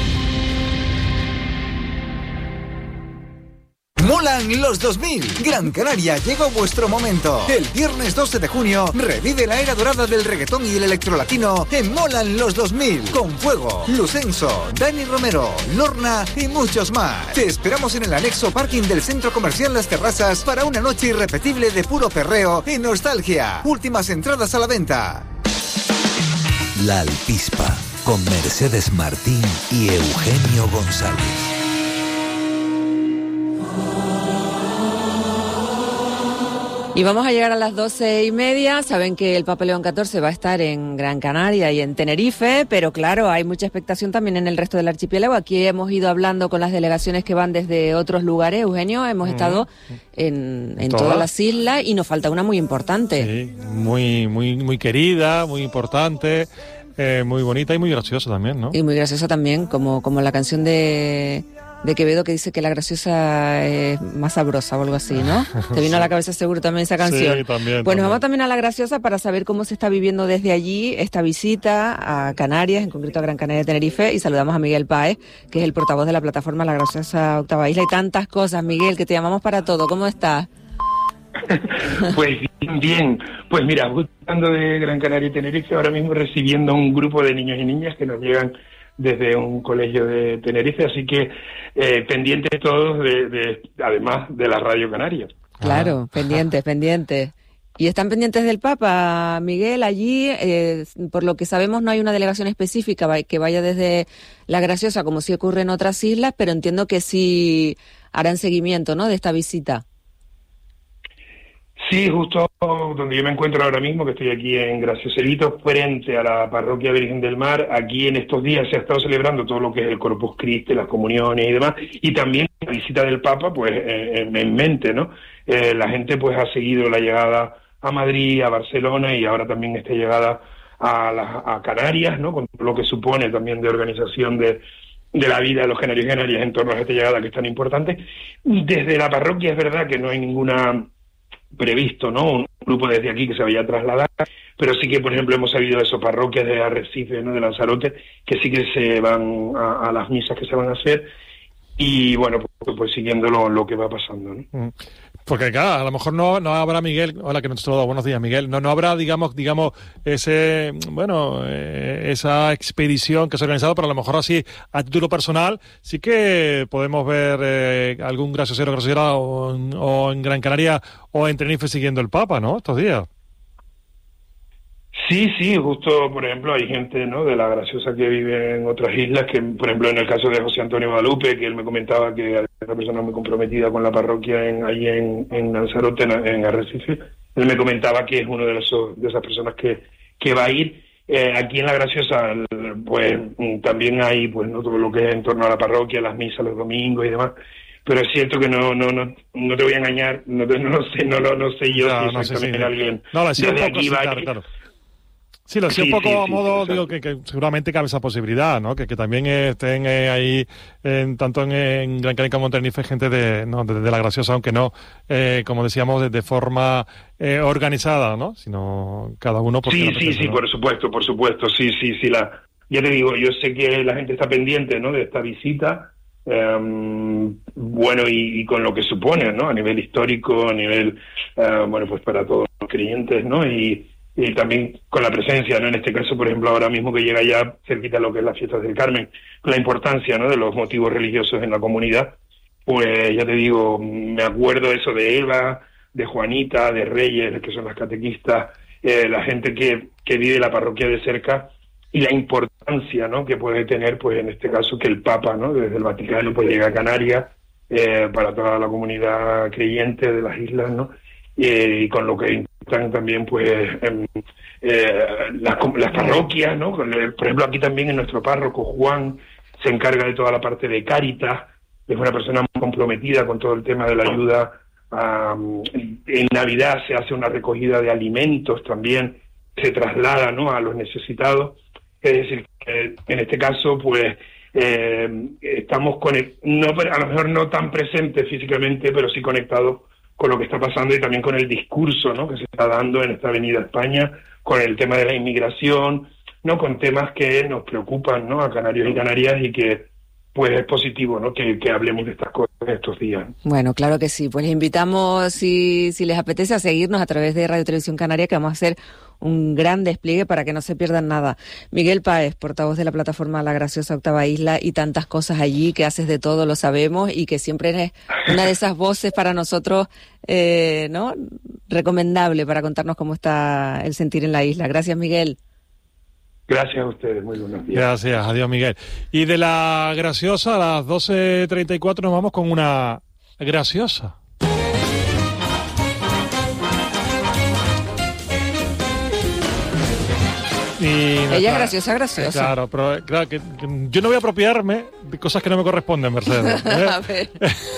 Molan los dos mil. Gran Canaria, llegó vuestro momento. El viernes doce de junio revive la era dorada del reggaetón y el electrolatino en Molan los dos mil. Con Fuego, Lucenso, Dani Romero, Lorna y muchos más. Te esperamos en el anexo parking del Centro Comercial Las Terrazas para una noche irrepetible de puro perreo y nostalgia. Últimas entradas a la venta. La Alpispa, con Mercedes Martín y Eugenio González. Y vamos a llegar a las doce y media. Saben que el Papa León catorce va a estar en Gran Canaria y en Tenerife, pero claro, hay mucha expectación también en el resto del archipiélago. Aquí hemos ido hablando con las delegaciones que van desde otros lugares, Eugenio, hemos mm. estado en, en todas las islas y nos falta una muy importante. Sí, muy, muy, muy querida, muy importante, eh, muy bonita y muy graciosa también, ¿no? Y muy graciosa también, como, como la canción de... de Quevedo que dice que la graciosa es más sabrosa o algo así, ¿no? Te vino sí. a la cabeza seguro también esa canción. Sí, también. Pues también. Nos vamos también a la graciosa para saber cómo se está viviendo desde allí esta visita a Canarias, en concreto a Gran Canaria de Tenerife, y saludamos a Miguel Páez, que es el portavoz de la plataforma La Graciosa Octava Isla, y tantas cosas, Miguel, que te llamamos para todo. ¿Cómo estás? Pues bien, bien. Pues mira, hablando de Gran Canaria y Tenerife, ahora mismo recibiendo un grupo de niños y niñas que nos llegan desde un colegio de Tenerife, así que eh, pendientes todos, de, de, además de la Radio Canaria. Claro, ah. pendientes, pendientes. ¿Y están pendientes del Papa, Miguel? Allí, eh, por lo que sabemos, no hay una delegación específica que vaya desde La Graciosa, como sí ocurre en otras islas, pero entiendo que sí harán seguimiento, ¿no?, de esta visita. Sí, justo donde yo me encuentro ahora mismo, que estoy aquí en Gracioselito, frente a la Parroquia Virgen del Mar. Aquí en estos días se ha estado celebrando todo lo que es el Corpus Christi, las comuniones y demás, y también la visita del Papa, pues en, en mente, ¿no? Eh, la gente pues ha seguido la llegada a Madrid, a Barcelona, y ahora también esta llegada a, la, a Canarias, ¿no?, con lo que supone también de organización de, de la vida de los canarios y canarias en torno a esta llegada que es tan importante. Desde la parroquia es verdad que no hay ninguna previsto, ¿no?, un grupo desde aquí que se vaya a trasladar, pero sí que, por ejemplo, hemos sabido de esos parroquias de Arrecife, ¿no?, de Lanzarote, que sí que se van a, a las misas que se van a hacer, y bueno, pues, pues siguiendo lo, lo que va pasando, ¿no? Porque claro, a lo mejor no, no habrá, Miguel, hola, que nos saluda, buenos días, Miguel, no, no habrá, digamos, digamos, ese, bueno, eh, esa expedición que se ha organizado, pero a lo mejor así, a título personal, sí que podemos ver eh, algún graciosero, graciosera o, o en Gran Canaria o en Tenerife siguiendo el Papa, ¿no?, estos días. Sí, sí, justo, por ejemplo, hay gente, ¿no?, de La Graciosa que vive en otras islas, que, por ejemplo, en el caso de José Antonio Guadalupe, que él me comentaba que era una persona muy comprometida con la parroquia en, allí en, en Lanzarote, en, en Arrecife, él me comentaba que es uno de, esos, de esas personas que, que va a ir. Eh, aquí en La Graciosa, pues, también hay, pues, ¿no?, todo lo que es en torno a la parroquia, las misas los domingos y demás, pero es cierto que no no no no te voy a engañar, no, te, no sé no, no, no sé yo no, si no exactamente sé, sí. alguien no, lo decía desde un poco, aquí sí, va claro, a claro. Sí, lo decía sí, un poco sí, a modo, sí, digo, que, que seguramente cabe esa posibilidad, ¿no? Que, que también estén eh, ahí, en, tanto en, en Gran Canaria como en Tenerife, gente de, no, de, de La Graciosa, aunque no, eh, como decíamos, de, de forma eh, organizada, ¿no? Sino cada uno... Por sí, sí, sí, ¿no? Por supuesto, por supuesto, sí, sí, sí. La, ya te digo, yo sé que la gente está pendiente, ¿no?, de esta visita, eh, bueno, y, y con lo que supone, ¿no?, a nivel histórico, a nivel, eh, bueno, pues para todos los creyentes, ¿no?, y... y también con la presencia, ¿no?, en este caso, por ejemplo, ahora mismo que llega ya cerquita a lo que es las fiestas del Carmen, con la importancia, ¿no?, de los motivos religiosos en la comunidad, pues ya te digo, me acuerdo eso de Eva, de Juanita, de Reyes, que son las catequistas, eh, la gente que, que vive la parroquia de cerca, y la importancia, ¿no?, que puede tener, pues en este caso, que el Papa, ¿no?, desde el Vaticano, pues llega a Canarias, eh, para toda la comunidad creyente de las islas, ¿no? Eh, y con lo que intentan también, pues, eh, eh, las, las parroquias, ¿no? Con el, por ejemplo, aquí también en nuestro párroco, Juan, se encarga de toda la parte de Cáritas, es una persona muy comprometida con todo el tema de la ayuda. Um, en Navidad se hace una recogida de alimentos también, se traslada, ¿no?, a los necesitados. Es decir, que en este caso, pues, eh, estamos conect- no, a lo mejor no tan presentes físicamente, pero sí conectados con lo que está pasando y también con el discurso, ¿no?, que se está dando en esta Avenida España, con el tema de la inmigración, ¿no?, con temas que nos preocupan, ¿no?, a canarios y canarias, y que pues es positivo, ¿no?, que, que hablemos de estas cosas estos días. Bueno, claro que sí. Pues les invitamos, si, si les apetece, a seguirnos a través de Radio Televisión Canaria, que vamos a hacer un gran despliegue para que no se pierdan nada. Miguel Páez, portavoz de la plataforma La Graciosa Octava Isla, y tantas cosas allí, que haces de todo, lo sabemos, y que siempre eres una de esas voces para nosotros, eh, ¿no?, recomendable para contarnos cómo está el sentir en la isla. Gracias, Miguel. Gracias a ustedes, muy buenos días. Gracias, adiós, Miguel. Y de la graciosa, a las doce treinta y cuatro nos vamos con una graciosa. Y Ella es está, graciosa, graciosa. Claro, pero claro, que, que yo no voy a apropiarme de cosas que no me corresponden, Mercedes. ¿eh? A ver.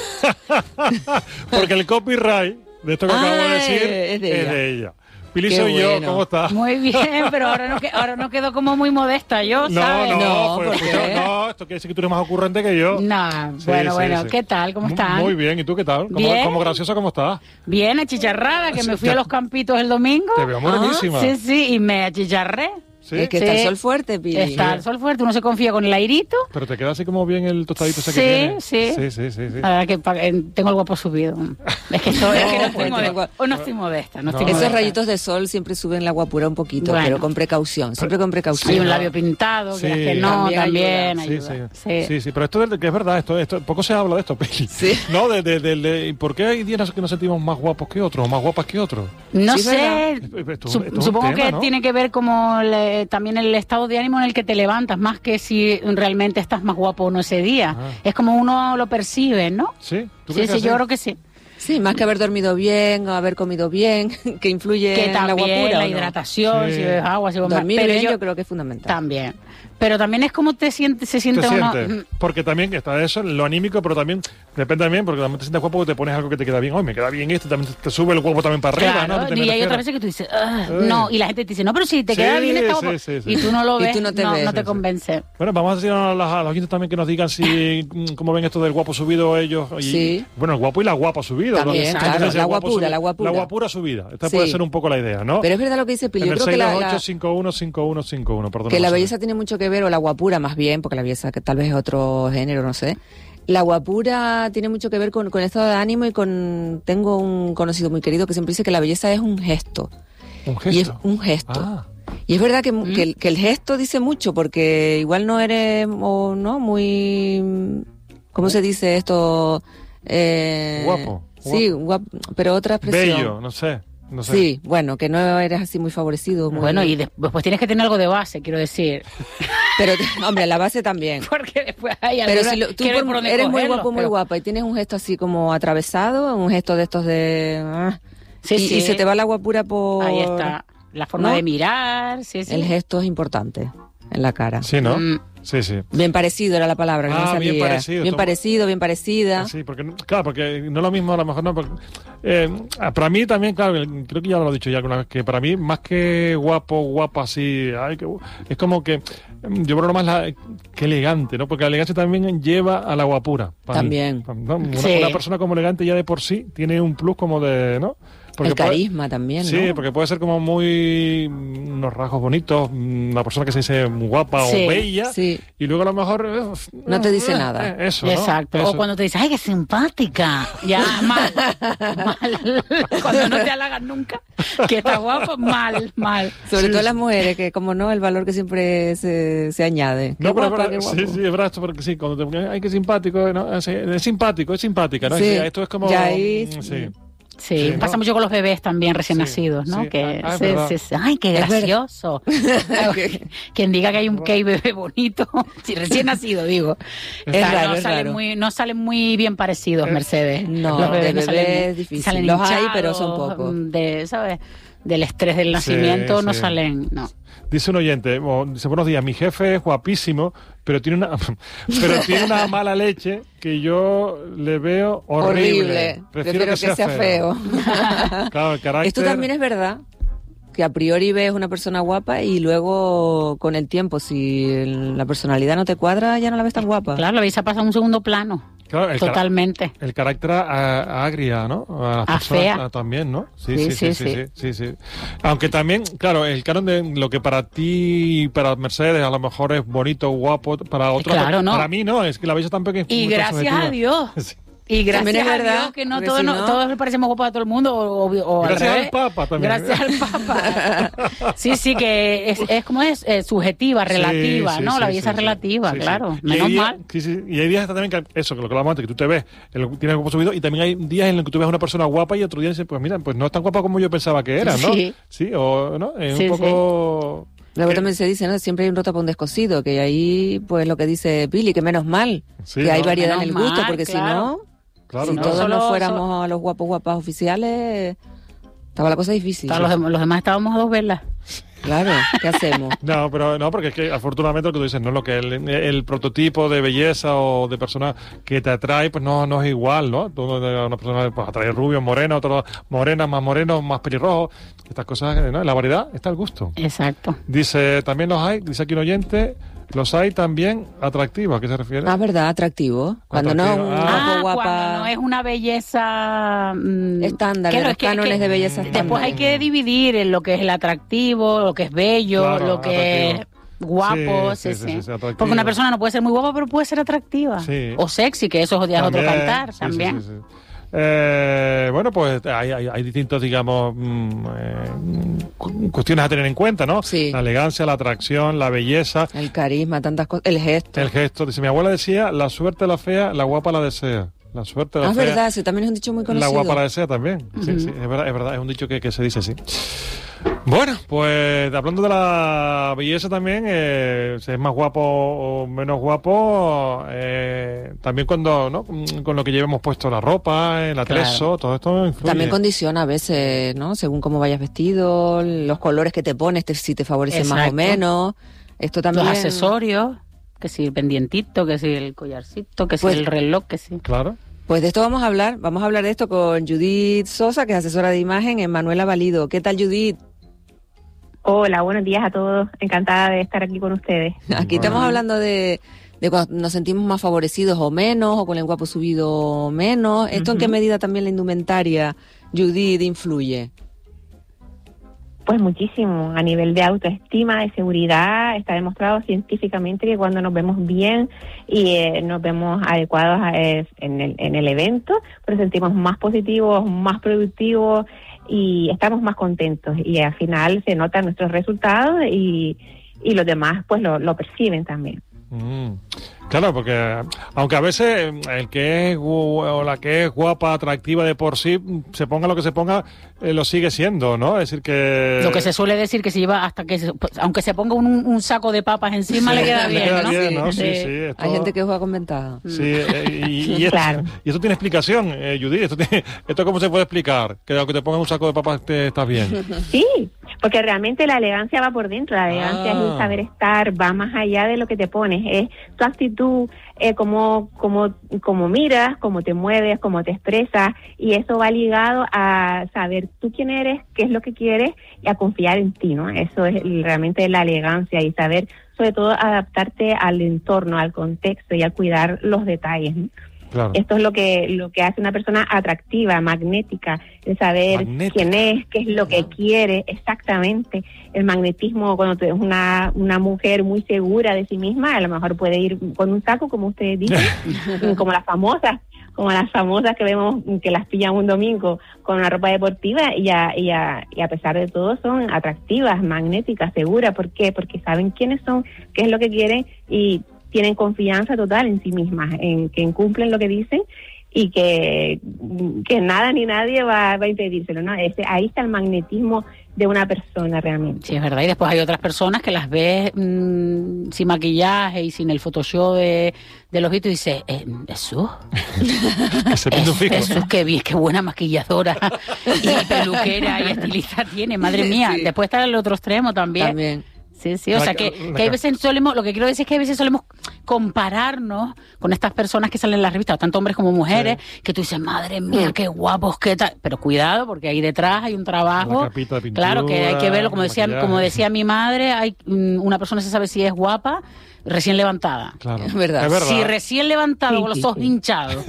Porque el copyright de esto que Ah, acabo de decir es de es ella. de ella. Pili, Qué soy bueno. yo, ¿cómo estás? Muy bien, pero ahora no, que- ahora no quedo como muy modesta yo, No, ¿sabes? no, No, pues, ¿por pues, qué? no, esto quiere decir que tú eres más ocurrente que yo. No, Sí, bueno, sí, bueno, sí. ¿qué tal? ¿Cómo Mu- están? Muy bien, ¿y tú qué tal? ¿Cómo, Bien. como graciosa, cómo estás? Bien, achicharrada, que me fui a los campitos el domingo. Te veo morenísima. Sí, sí, y me achicharré. ¿Sí? Es que está el sol fuerte, Pili. Está el sol fuerte, uno se confía con el airito. Pero te queda así como bien el tostadito ese Sí, que tienes. sí. Sí, sí, sí, sí. La verdad que pa- eh, tengo el guapo subido. Es que, estoy, es que no, estoy porque modesta. tengo- Hoy no estoy modesta. No No. estoy Esos modesta. rayitos de sol siempre suben la guapura un poquito, Bueno. pero con precaución, siempre con precaución. Hay un labio pintado, Sí. que, que no, También también, ayuda. ayuda. Sí, sí. Sí. Sí, sí, pero esto de, que es verdad, esto, esto poco se habla de esto, Peli. Sí. No, de, de, de, de- ¿por qué hay días que nos sentimos más guapos que otros, o más guapas que otros? No Sí, sé, Esto- esto es Sup- un- esto es un supongo tema, que ¿no? tiene que ver como le- también el estado de ánimo en el que te levantas, más que si realmente estás más guapo o no ese día. Ah. Es como uno lo percibe, ¿no? ¿Sí? ¿Tú Sí, crees sí, que yo sí? creo que sí. Sí, más que haber dormido bien o haber comido bien, que influye Que en la también guapura. la ¿o no? hidratación, Sí. si bebes agua, si bebes más. Dormir Pero bien yo, yo creo que es fundamental. también. Pero también es como te sientes, se Te siente uno. sientes, porque también está eso, lo anímico, pero también depende también, porque también te sientes guapo porque te pones algo que te queda bien. Hoy me queda bien esto, también te sube el huevo también para arriba, Claro, ¿no? Te- te y me hay refiero. otras veces que tú dices, "Ah, Eh. no, y la gente te dice, no, pero si te queda Sí, bien está sí, guapo", sí, sí. y tú no lo Y ves, tú no te ves. no te Sí, sí. convence. Bueno, vamos a decir a, las- a los oyentes también que nos digan si mm, cómo ven esto del guapo subido ellos. Y, Sí. Bueno, el guapo y la guapa subida. También, Entonces, claro, entonces, la el guapo guapura, subi- la guapura. La guapura subida. Esta Sí. puede ser un poco la idea, ¿no? Pero es verdad lo que dice Pili. en Yo el creo que seis la, dos la- ocho cinco uno cinco uno cinco uno, perdón. que la belleza tiene mucho que ver, o la guapura más bien, porque la belleza que tal vez es otro género, no sé. La guapura tiene mucho que ver con, con el estado de ánimo y con... Tengo un conocido muy querido que siempre dice que la belleza es un gesto. Un Y es gesto. un gesto. Ah. Y es verdad que, que, el, que el gesto dice mucho, porque igual no eres, o no, muy... ¿Cómo se dice esto? Eh, Guapo, Sí, guapo, pero otra expresión. Bello, no sé. No sé. Sí, bueno, que no eres así muy favorecido. Muy... Bueno, y des- después tienes que tener algo de base, quiero decir. Pero, hombre, la base también. Porque después hay Pero algunas si lo- tú que no hay por- por dónde eres muy cogerlo, guapo, muy pero- guapa, y tienes un gesto así como atravesado, un gesto de estos de... ah, Sí, y, sí. y se te va la guapura por... Ahí está. La forma ¿No? de mirar, sí, sí. El gesto es importante en la cara. Sí, ¿no? Mm. Sí, sí. Bien parecido era la palabra, que no Ah, me bien salía. parecido, Bien toma. parecido, bien parecida. Sí, porque, claro, porque no es lo mismo, a lo mejor no. Porque, eh, para mí también, claro, creo que ya lo he dicho ya alguna vez, que para mí, más que guapo, guapa, así, ay, que, es como que mm, yo creo más la, que elegante, ¿no? Porque la elegancia también lleva a la guapura. para mí. También. ¿No? Una, Sí. una persona como elegante ya de por sí tiene un plus como de, ¿no? El puede- carisma también, Sí, ¿no? porque puede ser como muy mm, unos rasgos bonitos, mm, una persona que se dice muy guapa Sí, o bella, sí. y luego a lo mejor eh, No te dice eh, nada. eh, eso, ¿no? Exacto. Eso. O cuando te dices, ay, qué simpática. Ya, mal. Mal. Cuando no te halagan nunca, que está guapo, mal, mal. Sobre Sí, todo sí. las mujeres, que como no, el valor que siempre se, se añade. Qué No, pero, guapa, pero- qué guapo. sí, sí, es verdad, esto porque sí, cuando te pones, ay, qué simpático, ¿no? Es, es simpático, es simpática, ¿no? Sí, Es- esto es como... ya ahí- mm, sí. Sí, Sí, pasa ¿no? mucho con los bebés también recién Sí, nacidos, ¿no? sí. Que Ah, es se- verdad. se- se- ay, qué Es verdad. gracioso. Quien diga que hay un que hay bebé bonito, si recién nacido, digo. Es Está- raro, no es salen raro. muy, no salen muy bien parecidos, Mercedes. No, los bebés de no salen- bebés es difícil. salen Los hay, hinchados, pero son pocos. De, ¿sabes? Del estrés del nacimiento Sí, no sí. salen, no. Dice un oyente, o- dice, buenos días, mi jefe es guapísimo, pero tiene una pero tiene una mala leche que yo le veo horrible. Horrible. Prefiero que sea feo. Claro, el carácter... Esto también es verdad, que a priori ves una persona guapa y luego con el tiempo, si el- la personalidad no te cuadra, ya no la ves tan guapa. Claro, la belleza pasa a un segundo plano. Claro, el cara- Totalmente. El carácter a- a- agria, ¿no? A las A personas, fea. a- también, ¿no? Sí Sí, sí sí, sí, sí, sí, sí, sí. Aunque también, claro, el canon de lo que para ti, para Mercedes, a lo mejor es bonito, guapo, para otros, Claro, ¿no? para mí no, es que la belleza tampoco es Y mucho gracias subjetiva. a Dios. Sí. Y gracias También es a verdad, Dios que no porque todos, si no- no- todos le parecemos guapos a todo el mundo o, o- o al Gracias al revés. Papa también. Gracias al Papa. Sí, sí, que es, es como es, eh, subjetiva, relativa, Sí, sí, ¿no? sí, La belleza sí, es sí. relativa, Sí, sí. claro. Y hay Menos días- mal. Sí, sí. Y hay días también que eso, que lo que hablamos antes, que tú te ves, el- tienes el cuerpo subido, y también hay días en los que tú ves a una persona guapa y otro día dices, pues mira, pues no es tan guapa como yo pensaba que era, ¿no? Sí. Sí, o no, es Sí, un poco... Luego también se dice, ¿no? Siempre hay un roto para un descosido, que ahí, pues lo que dice Pili, que menos mal, Sí, que hay ¿no? variedad en Menos el gusto, mal, porque si claro. no, Claro, si claro. todos Solo- nos fuéramos a los guapos guapas oficiales, estaba la cosa difícil. Los, dem- los demás estábamos a dos velas. Claro, ¿qué hacemos? No, pero no, porque es que afortunadamente lo que tú dices, no, lo que el, el prototipo de belleza o de persona que te atrae, pues no, no es igual, ¿no? Tú, una persona pues atrae rubio, moreno, otro morena, más moreno, más pelirrojo. Estas cosas, ¿no? En la variedad está el gusto. Exacto. Dice, también los hay, dice aquí un oyente, los hay también atractivos. ¿A qué se refiere? Ah, verdad, atractivo. Cuando no es un Atractivo. guapo Ah, guapa cuando no es una belleza mm, estándar, claro, los es que- cánones que de belleza después estándar. hay que dividir en lo que es el atractivo, lo que es bello, Claro, lo que atractivo. es guapo, Sí, sí, sí, sí. sí, sí, atractivo. Porque una persona no puede ser muy guapa, pero puede ser atractiva. Sí. O sexy, que eso ya es otro También, cantar sí, también. sí, sí, sí. Eh, bueno, pues hay, hay, hay distintos, digamos, mm, eh, cu- cuestiones a tener en cuenta, ¿no? Sí. La elegancia, la atracción, la belleza, El carisma, tantas cosas, el gesto. el gesto. Dice, mi abuela decía, la suerte la fea, la guapa la desea. La suerte la Ah, es fea, verdad, ese también es un dicho muy la conocido. guapa la desea también. Sí, sí, es verdad, es verdad, es un dicho que, que se dice así. Bueno, pues hablando de la belleza también, eh, si es más guapo o menos guapo, eh, también cuando, ¿no? Con lo que llevemos puesto la ropa, el atrezo, todo esto influye. También condiciona a veces, ¿no? Según cómo vayas vestido, los colores que te pones, te- si te favorecen más o Exacto. menos. Esto también. Los accesorios, que si el pendientito, que si el collarcito, que Pues- si el reloj, que si... Claro. Pues de esto vamos a hablar. Vamos a hablar de esto con Judith Sosa, que es asesora de imagen en Manuela Valido. ¿Qué tal, Judith? Hola, buenos días a todos. Encantada de estar aquí con ustedes. Aquí estamos hablando de, de cuando nos sentimos más favorecidos o menos, o con el guapo subido o menos. ¿Esto en qué Ujú. medida también la indumentaria, Judith, influye? Pues muchísimo. A nivel de autoestima, de seguridad, está demostrado científicamente que cuando nos vemos bien y eh, nos vemos adecuados a, eh, en, el, en el evento, pues nos sentimos más positivos, más productivos y estamos más contentos. Y al final se notan nuestros resultados y, y los demás pues lo, lo perciben también. Mm. Claro, porque aunque a veces el que es gu- o la que es guapa, atractiva de por sí, se ponga lo que se ponga, eh, lo sigue siendo, ¿no? Es decir que... Lo que se suele decir que se lleva hasta que, se- pues, aunque se ponga un, un saco de papas encima, le queda le bien, queda ¿no? bien, ¿no? Sí, Sí. sí, esto- Hay gente que juega con ventaja. Sí, eh, y, y esto, Claro. y esto tiene explicación, eh, Judith. Esto, tiene, ¿Esto cómo se puede explicar? Que aunque te pongan un saco de papas te estás bien. Sí, porque realmente la elegancia va por dentro, la elegancia Ah. es el saber estar, va más allá de lo que te pones, es tu actitud, eh, cómo, cómo, cómo miras, cómo te mueves, cómo te expresas, y eso va ligado a saber tú quién eres, qué es lo que quieres, y a confiar en ti, ¿no? Eso es realmente la elegancia, y saber, sobre todo, adaptarte al entorno, al contexto, y a cuidar los detalles, ¿no? Claro. Esto es lo que lo que hace una persona atractiva, magnética, el saber Magnética. quién es, qué es lo que quiere, exactamente. El magnetismo, cuando tú eres una, una mujer muy segura de sí misma, a lo mejor puede ir con un saco, como ustedes dicen, como las famosas, como las famosas que vemos que las pillan un domingo con una ropa deportiva y a, y a, y a pesar de todo son atractivas, magnéticas, seguras. ¿Por qué? Porque saben quiénes son, qué es lo que quieren y tienen confianza total en sí mismas, en que cumplen lo que dicen y que, que nada ni nadie va, va a impedírselo, ¿no? Ese, ahí está el magnetismo de una persona realmente. Sí, es verdad. Y después hay otras personas que las ves mmm, sin maquillaje y sin el Photoshop de, de los vistos y dices, eh, Jesús, Jesús, qué bien, qué buena maquilladora y peluquera y estilista tiene, madre mía. Sí. Después está el otro extremo también. También. Sí, sí, o la, sea que, que hay veces solemos, lo que quiero decir es que hay veces solemos compararnos con estas personas que salen en las revistas, tanto hombres como mujeres, sí. que tú dices, madre mía, qué guapos, qué tal, pero cuidado, porque ahí detrás hay un trabajo, pintura, claro, que hay que verlo, como decía, como decía mi madre, hay una persona se sabe si es guapa recién levantada. Claro. Es verdad. Es verdad. Si recién levantado sí, con los ojos sí, hinchados,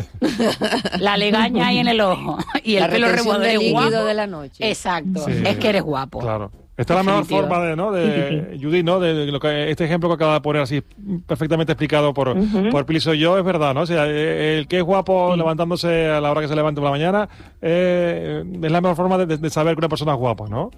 la legaña ahí en el ojo y el la pelo revuelto de guapo de la noche. Exacto, sí, es que eres guapo. Claro. Esta es la mejor forma de, ¿no? De, sí, sí, sí. Judith, ¿no? De, de lo que este ejemplo que acaba de poner así perfectamente explicado por, uh-huh. por Pili soy yo, es verdad, ¿no? O sea, el que es guapo sí. levantándose a la hora que se levante por la mañana, eh, es la mejor forma de, de saber que una persona es guapa, ¿no?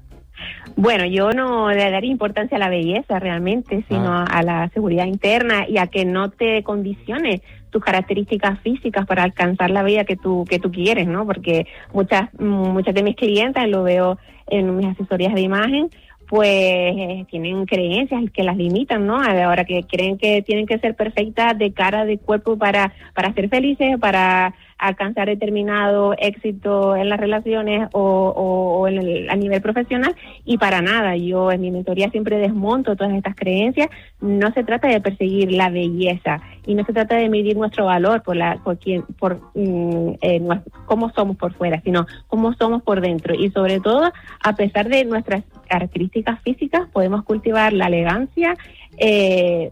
Bueno, yo no le daría importancia a la belleza realmente, sino ah. a la seguridad interna y a que no te condicione tus características físicas para alcanzar la vida que tú que tú quieres, ¿no? Porque muchas muchas de mis clientas, lo veo en mis asesorías de imagen, pues eh, tienen creencias que las limitan, ¿no? Ahora que creen que tienen que ser perfectas de cara, de cuerpo para para ser felices, para alcanzar determinado éxito en las relaciones o, o, o en el, a nivel profesional, y para nada. Yo en mi mentoría siempre desmonto todas estas creencias. No se trata de perseguir la belleza y no se trata de medir nuestro valor por la por quién por mm, eh, cómo somos por fuera, sino cómo somos por dentro. Y sobre todo, a pesar de nuestras características físicas, podemos cultivar la elegancia, eh,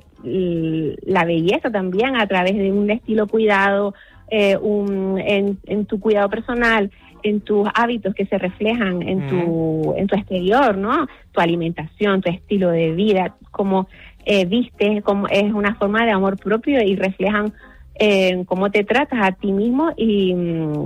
la belleza también a través de un estilo cuidado, eh, un, en, en tu cuidado personal, en tus hábitos que se reflejan en tu en tu exterior, ¿no? Tu alimentación, tu estilo de vida, cómo eh, vistes, cómo es una forma de amor propio y reflejan eh, cómo te tratas a ti mismo y,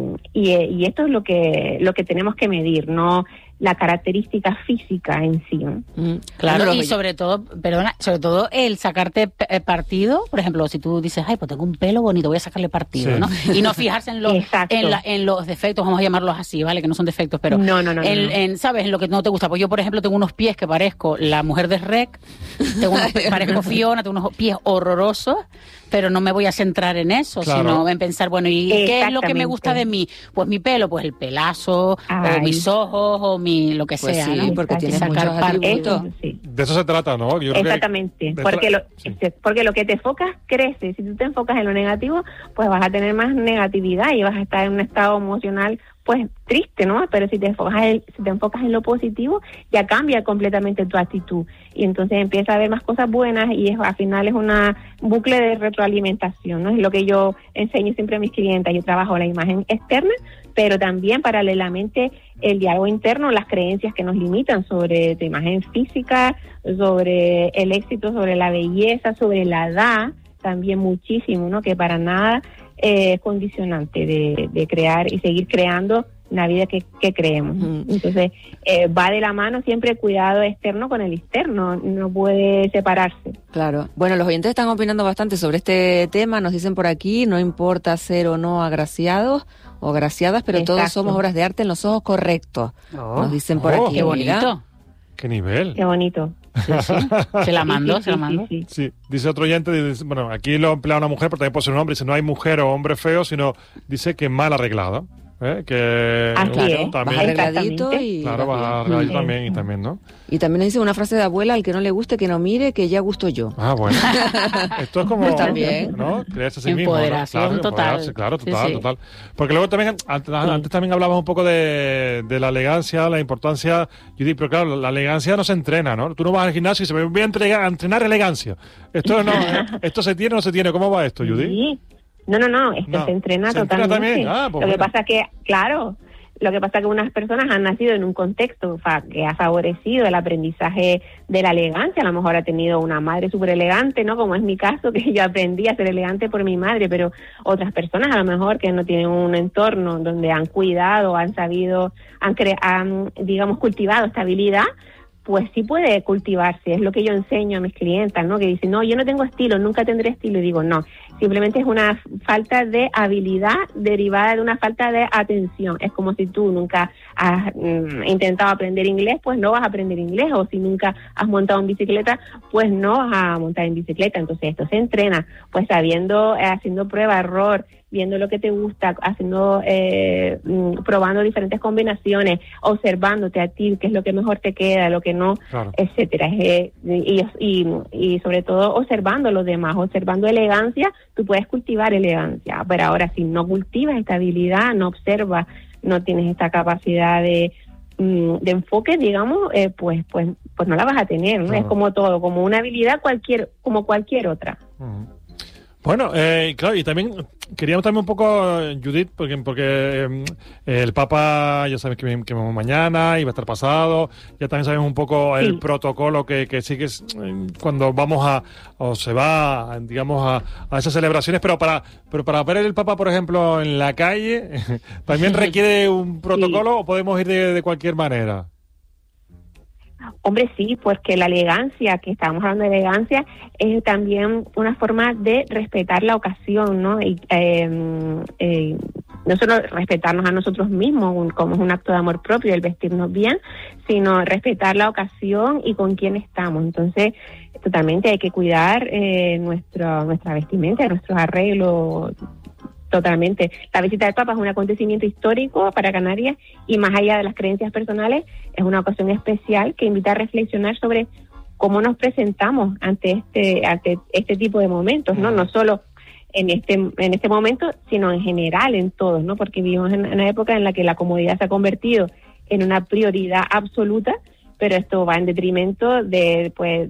y y esto es lo que lo que tenemos que medir, no la característica física en sí. Mm, claro, y sobre todo, perdona, sobre todo el sacarte p- partido, por ejemplo, si tú dices, ay, pues tengo un pelo bonito, voy a sacarle partido, sí. ¿no? Y no fijarse en los en, la, en los defectos, vamos a llamarlos así, ¿vale? Que no son defectos, pero no, no, no, en, no. en ¿sabes? En lo que no te gusta. Pues yo, por ejemplo, tengo unos pies que parezco la mujer de Shrek, tengo unos, parezco Fiona, tengo unos pies horrorosos, pero no me voy a centrar en eso, claro. sino en pensar, bueno, ¿y qué es lo que me gusta de mí? Pues mi pelo, pues el pelazo, ay. o mis ojos, o mi lo que pues sea, sí, ¿no? Porque tienes muchos atributos. Sí. De eso se trata, ¿no? Yo Exactamente, creo que porque, lo, sí. porque lo que te enfocas crece. Si tú te enfocas en lo negativo, pues vas a tener más negatividad y vas a estar en un estado emocional pues triste, ¿no? Pero si te enfocas en, si te enfocas en lo positivo, ya cambia completamente tu actitud y entonces empieza a haber más cosas buenas y es, al final es una bucle de retroalimentación, ¿no? Es lo que yo enseño siempre a mis clientes. Yo trabajo la imagen externa, pero también paralelamente el diálogo interno, las creencias que nos limitan sobre tu imagen física, sobre el éxito, sobre la belleza, sobre la edad, también muchísimo, ¿no? Que para nada es eh, condicionante de, de crear y seguir creando la vida que, que creemos. Uh-huh. Entonces, eh, va de la mano siempre el cuidado externo con el externo, no puede separarse. Claro. Bueno, los oyentes están opinando bastante sobre este tema, nos dicen por aquí, no importa ser o no agraciados o agraciadas, pero Exacto. todos somos obras de arte en los ojos correctos. Oh. Nos dicen por oh. aquí. Qué bonito. Mira. Qué nivel. Qué bonito. Sí, sí. Se la mando, sí, sí, se la sí, mando. Sí, sí. sí, dice otro oyente, dice, bueno, aquí lo emplea una mujer, pero también puede ser un hombre, dice, no hay mujer o hombre feo, sino dice que mal arreglado. ¿Eh? Que ah, claro, también, vas arregladito y claro, vas arregladito también y también, ¿no? Y también dice una frase de abuela, al que no le guste que no mire, que ya gusto yo. Ah, bueno. Esto es como, también, ¿no? Creerse a sí mismo, empoderación ¿no? Claro, total. Claro, total, sí, sí. total. Porque luego también, antes, sí. antes también hablabas un poco de, de la elegancia, la importancia, yo digo, pero claro, la elegancia no se entrena, ¿no? Tú no vas al gimnasio y se me voy a entrenar, a entrenar elegancia. Esto no, esto se tiene o no se tiene. ¿Cómo va esto, Judy? Sí. No, no, no, esto no. se entrena ¿Se totalmente. Entrena también? Ah, pues Lo que bueno. pasa que, claro, lo que pasa que unas personas han nacido en un contexto fa- que ha favorecido el aprendizaje de la elegancia. A lo mejor ha tenido una madre súper elegante, ¿no? Como es mi caso, que yo aprendí a ser elegante por mi madre, pero otras personas a lo mejor que no tienen un entorno donde han cuidado, han sabido, han, cre- han digamos, cultivado esta habilidad, pues sí puede cultivarse. Es lo que yo enseño a mis clientas, ¿no? Que dicen, no, yo no tengo estilo, nunca tendré estilo. Y digo, no, simplemente es una falta de habilidad derivada de una falta de atención. Es como si tú nunca has mm, intentado aprender inglés, pues no vas a aprender inglés, o si nunca has montado en bicicleta, pues no vas a montar en bicicleta. Entonces esto se entrena, pues sabiendo, eh, haciendo prueba, error, viendo lo que te gusta, haciendo, eh, probando diferentes combinaciones, observándote a ti, qué es lo que mejor te queda, lo que no, claro, etcétera. Eh, y, y, y sobre todo observando a los demás, observando elegancia, tú puedes cultivar elegancia. Pero ahora, si no cultivas esta habilidad, no observas, no tienes esta capacidad de, de enfoque, digamos, eh, pues, pues, pues no la vas a tener, ¿no? Claro. Es como todo, como una habilidad cualquier, como cualquier otra. Uh-huh. Bueno, eh, claro, y también queríamos también un poco, Judith, porque, porque eh, el Papa, ya sabes que, que mañana y va a estar pasado, ya también sabemos un poco el sí. protocolo que, que sigue cuando vamos a, o se va, digamos, a, a esas celebraciones, pero para pero para ver el Papa, por ejemplo, en la calle, ¿también requiere un protocolo sí. o podemos ir de, de cualquier manera? Hombre, sí, porque la elegancia, que estábamos hablando de elegancia, es también una forma de respetar la ocasión, ¿no? Y eh, eh, no solo respetarnos a nosotros mismos, un, como es un acto de amor propio, el vestirnos bien, sino respetar la ocasión y con quién estamos. Entonces, totalmente hay que cuidar eh, nuestro, nuestra vestimenta, nuestros arreglos. Totalmente. La visita del Papa es un acontecimiento histórico para Canarias y más allá de las creencias personales, es una ocasión especial que invita a reflexionar sobre cómo nos presentamos ante este ante este tipo de momentos, ¿no? No solo en este en este momento, sino en general en todos, ¿no? Porque vivimos en una época en la que la comodidad se ha convertido en una prioridad absoluta, pero esto va en detrimento de pues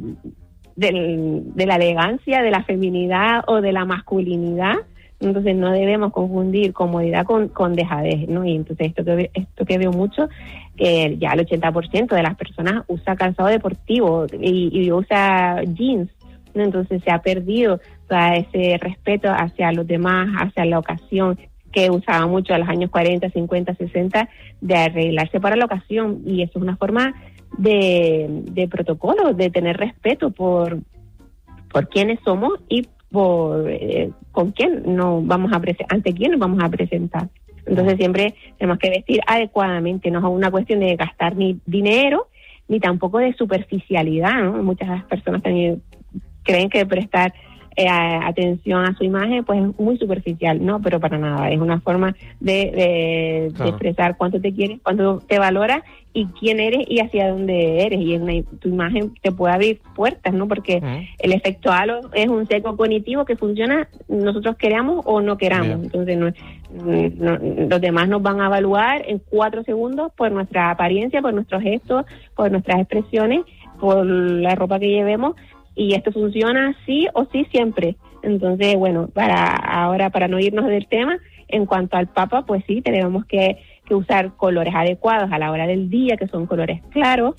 del, de la elegancia, de la feminidad o de la masculinidad. Entonces no debemos confundir comodidad con, con dejadez, ¿no? Y entonces esto que, esto que veo mucho, que ya el ochenta por ciento de las personas usa calzado deportivo y, y usa jeans, ¿no? Entonces se ha perdido todo ese respeto hacia los demás, hacia la ocasión que usaba mucho en los años cuarenta, cincuenta, sesenta, de arreglarse para la ocasión. Y eso es una forma de, de protocolo, de tener respeto por, por quienes somos y por eh, con quién nos vamos a prese- ante quién nos vamos a presentar. Entonces siempre tenemos que vestir adecuadamente, no es una cuestión de gastar ni dinero ni tampoco de superficialidad, ¿no? Muchas personas también creen que prestar eh, atención a su imagen pues es muy superficial, no, pero para nada, es una forma de, de, claro. de expresar cuánto te quieres, cuánto te valoras y quién eres y hacia dónde eres, y una, tu imagen te puede abrir puertas, ¿no? Porque uh-huh. el efecto halo es un seco cognitivo que funciona nosotros queramos o no queramos. Bien. Entonces no, no, los demás nos van a evaluar en cuatro segundos por nuestra apariencia, por nuestros gestos, por nuestras expresiones, por la ropa que llevemos, y esto funciona sí o sí siempre. Entonces, bueno, para ahora, para no irnos del tema, en cuanto al Papa, pues sí, tenemos que que usar colores adecuados a la hora del día, que son colores claros,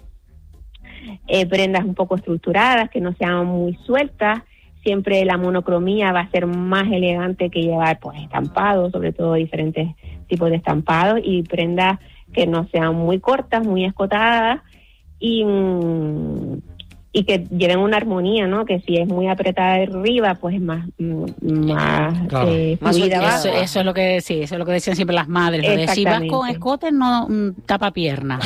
eh, prendas un poco estructuradas, que no sean muy sueltas. Siempre la monocromía va a ser más elegante que llevar pues estampados, sobre todo diferentes tipos de estampados, y prendas que no sean muy cortas, muy escotadas, y mmm, y que lleven una armonía, ¿no? Que si es muy apretada arriba, pues es más más claro. eh, más eso, eso es lo que sí, eso es lo que decían siempre las madres, lo de si vas con escote no mm, tapa pierna.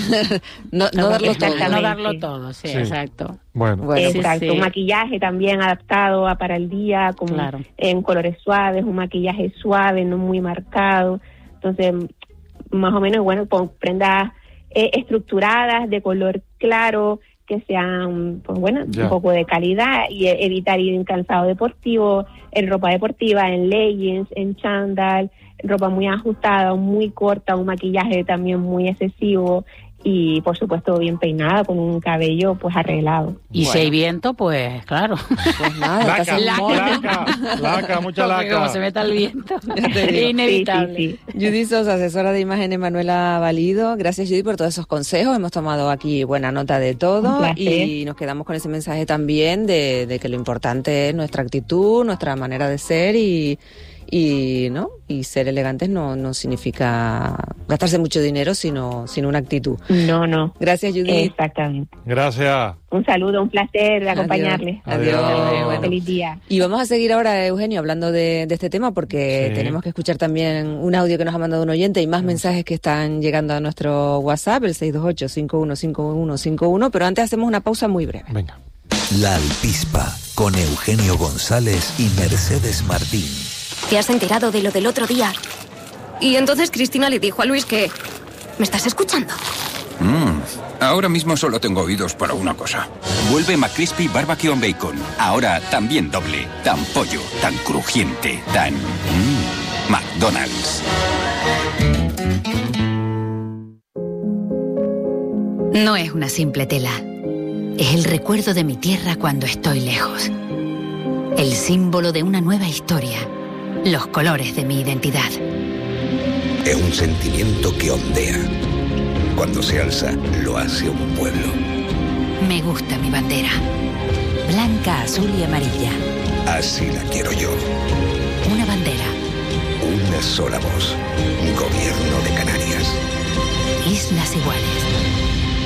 no, no darlo todo, no darlo todo, sí, sí. exacto. Bueno, bueno exacto, sí, sí. Un maquillaje también adaptado a para el día, con claro. en colores suaves, un maquillaje suave, no muy marcado. Entonces, más o menos bueno, con prendas eh, estructuradas de color claro, que sean, pues bueno, yeah. un poco de calidad, y evitar ir en calzado deportivo, en ropa deportiva, en leggings, en chándal, ropa muy ajustada, muy corta, un maquillaje también muy excesivo y, por supuesto, bien peinada, con un cabello pues arreglado. Y bueno. Si hay viento, pues claro. Pues nada, laca, laca, laca, mucha laca. Como se meta el viento, es inevitable. Sí, sí, sí. Judith Sosa, asesora de imagen de Manuela Valido. Gracias, Judith, por todos esos consejos. Hemos tomado aquí buena nota de todo y nos quedamos con ese mensaje también de, de que lo importante es nuestra actitud, nuestra manera de ser y... y no y ser elegantes no, no significa gastarse mucho dinero, sino, sino una actitud. No, no. Gracias, Judith. Exactamente. Gracias. Un saludo, un placer de acompañarles. Adiós. Adiós. Adiós. Feliz día. Y vamos a seguir ahora, Eugenio, hablando de, de este tema, porque sí. tenemos que escuchar también un audio que nos ha mandado un oyente y más mensajes que están llegando a nuestro WhatsApp, el seis dos ocho, cinco uno cinco uno cinco uno, pero antes hacemos una pausa muy breve. Venga. La Alpispa, con Eugenio González y Mercedes Martín. ¿Te has enterado de lo del otro día? Y entonces Cristina le dijo a Luis que... ¿Me estás escuchando? Mm, ahora mismo solo tengo oídos para una cosa. Vuelve McCrispy Barbecue and Bacon. Ahora también doble. Tan pollo, tan crujiente, tan... Mm, McDonald's. No es una simple tela. Es el recuerdo de mi tierra cuando estoy lejos. El símbolo de una nueva historia. Los colores de mi identidad. Es un sentimiento que ondea. Cuando se alza, lo hace un pueblo. Me gusta mi bandera. Blanca, azul y amarilla. Así la quiero yo. Una bandera. Una sola voz. Gobierno de Canarias. Islas Iguales.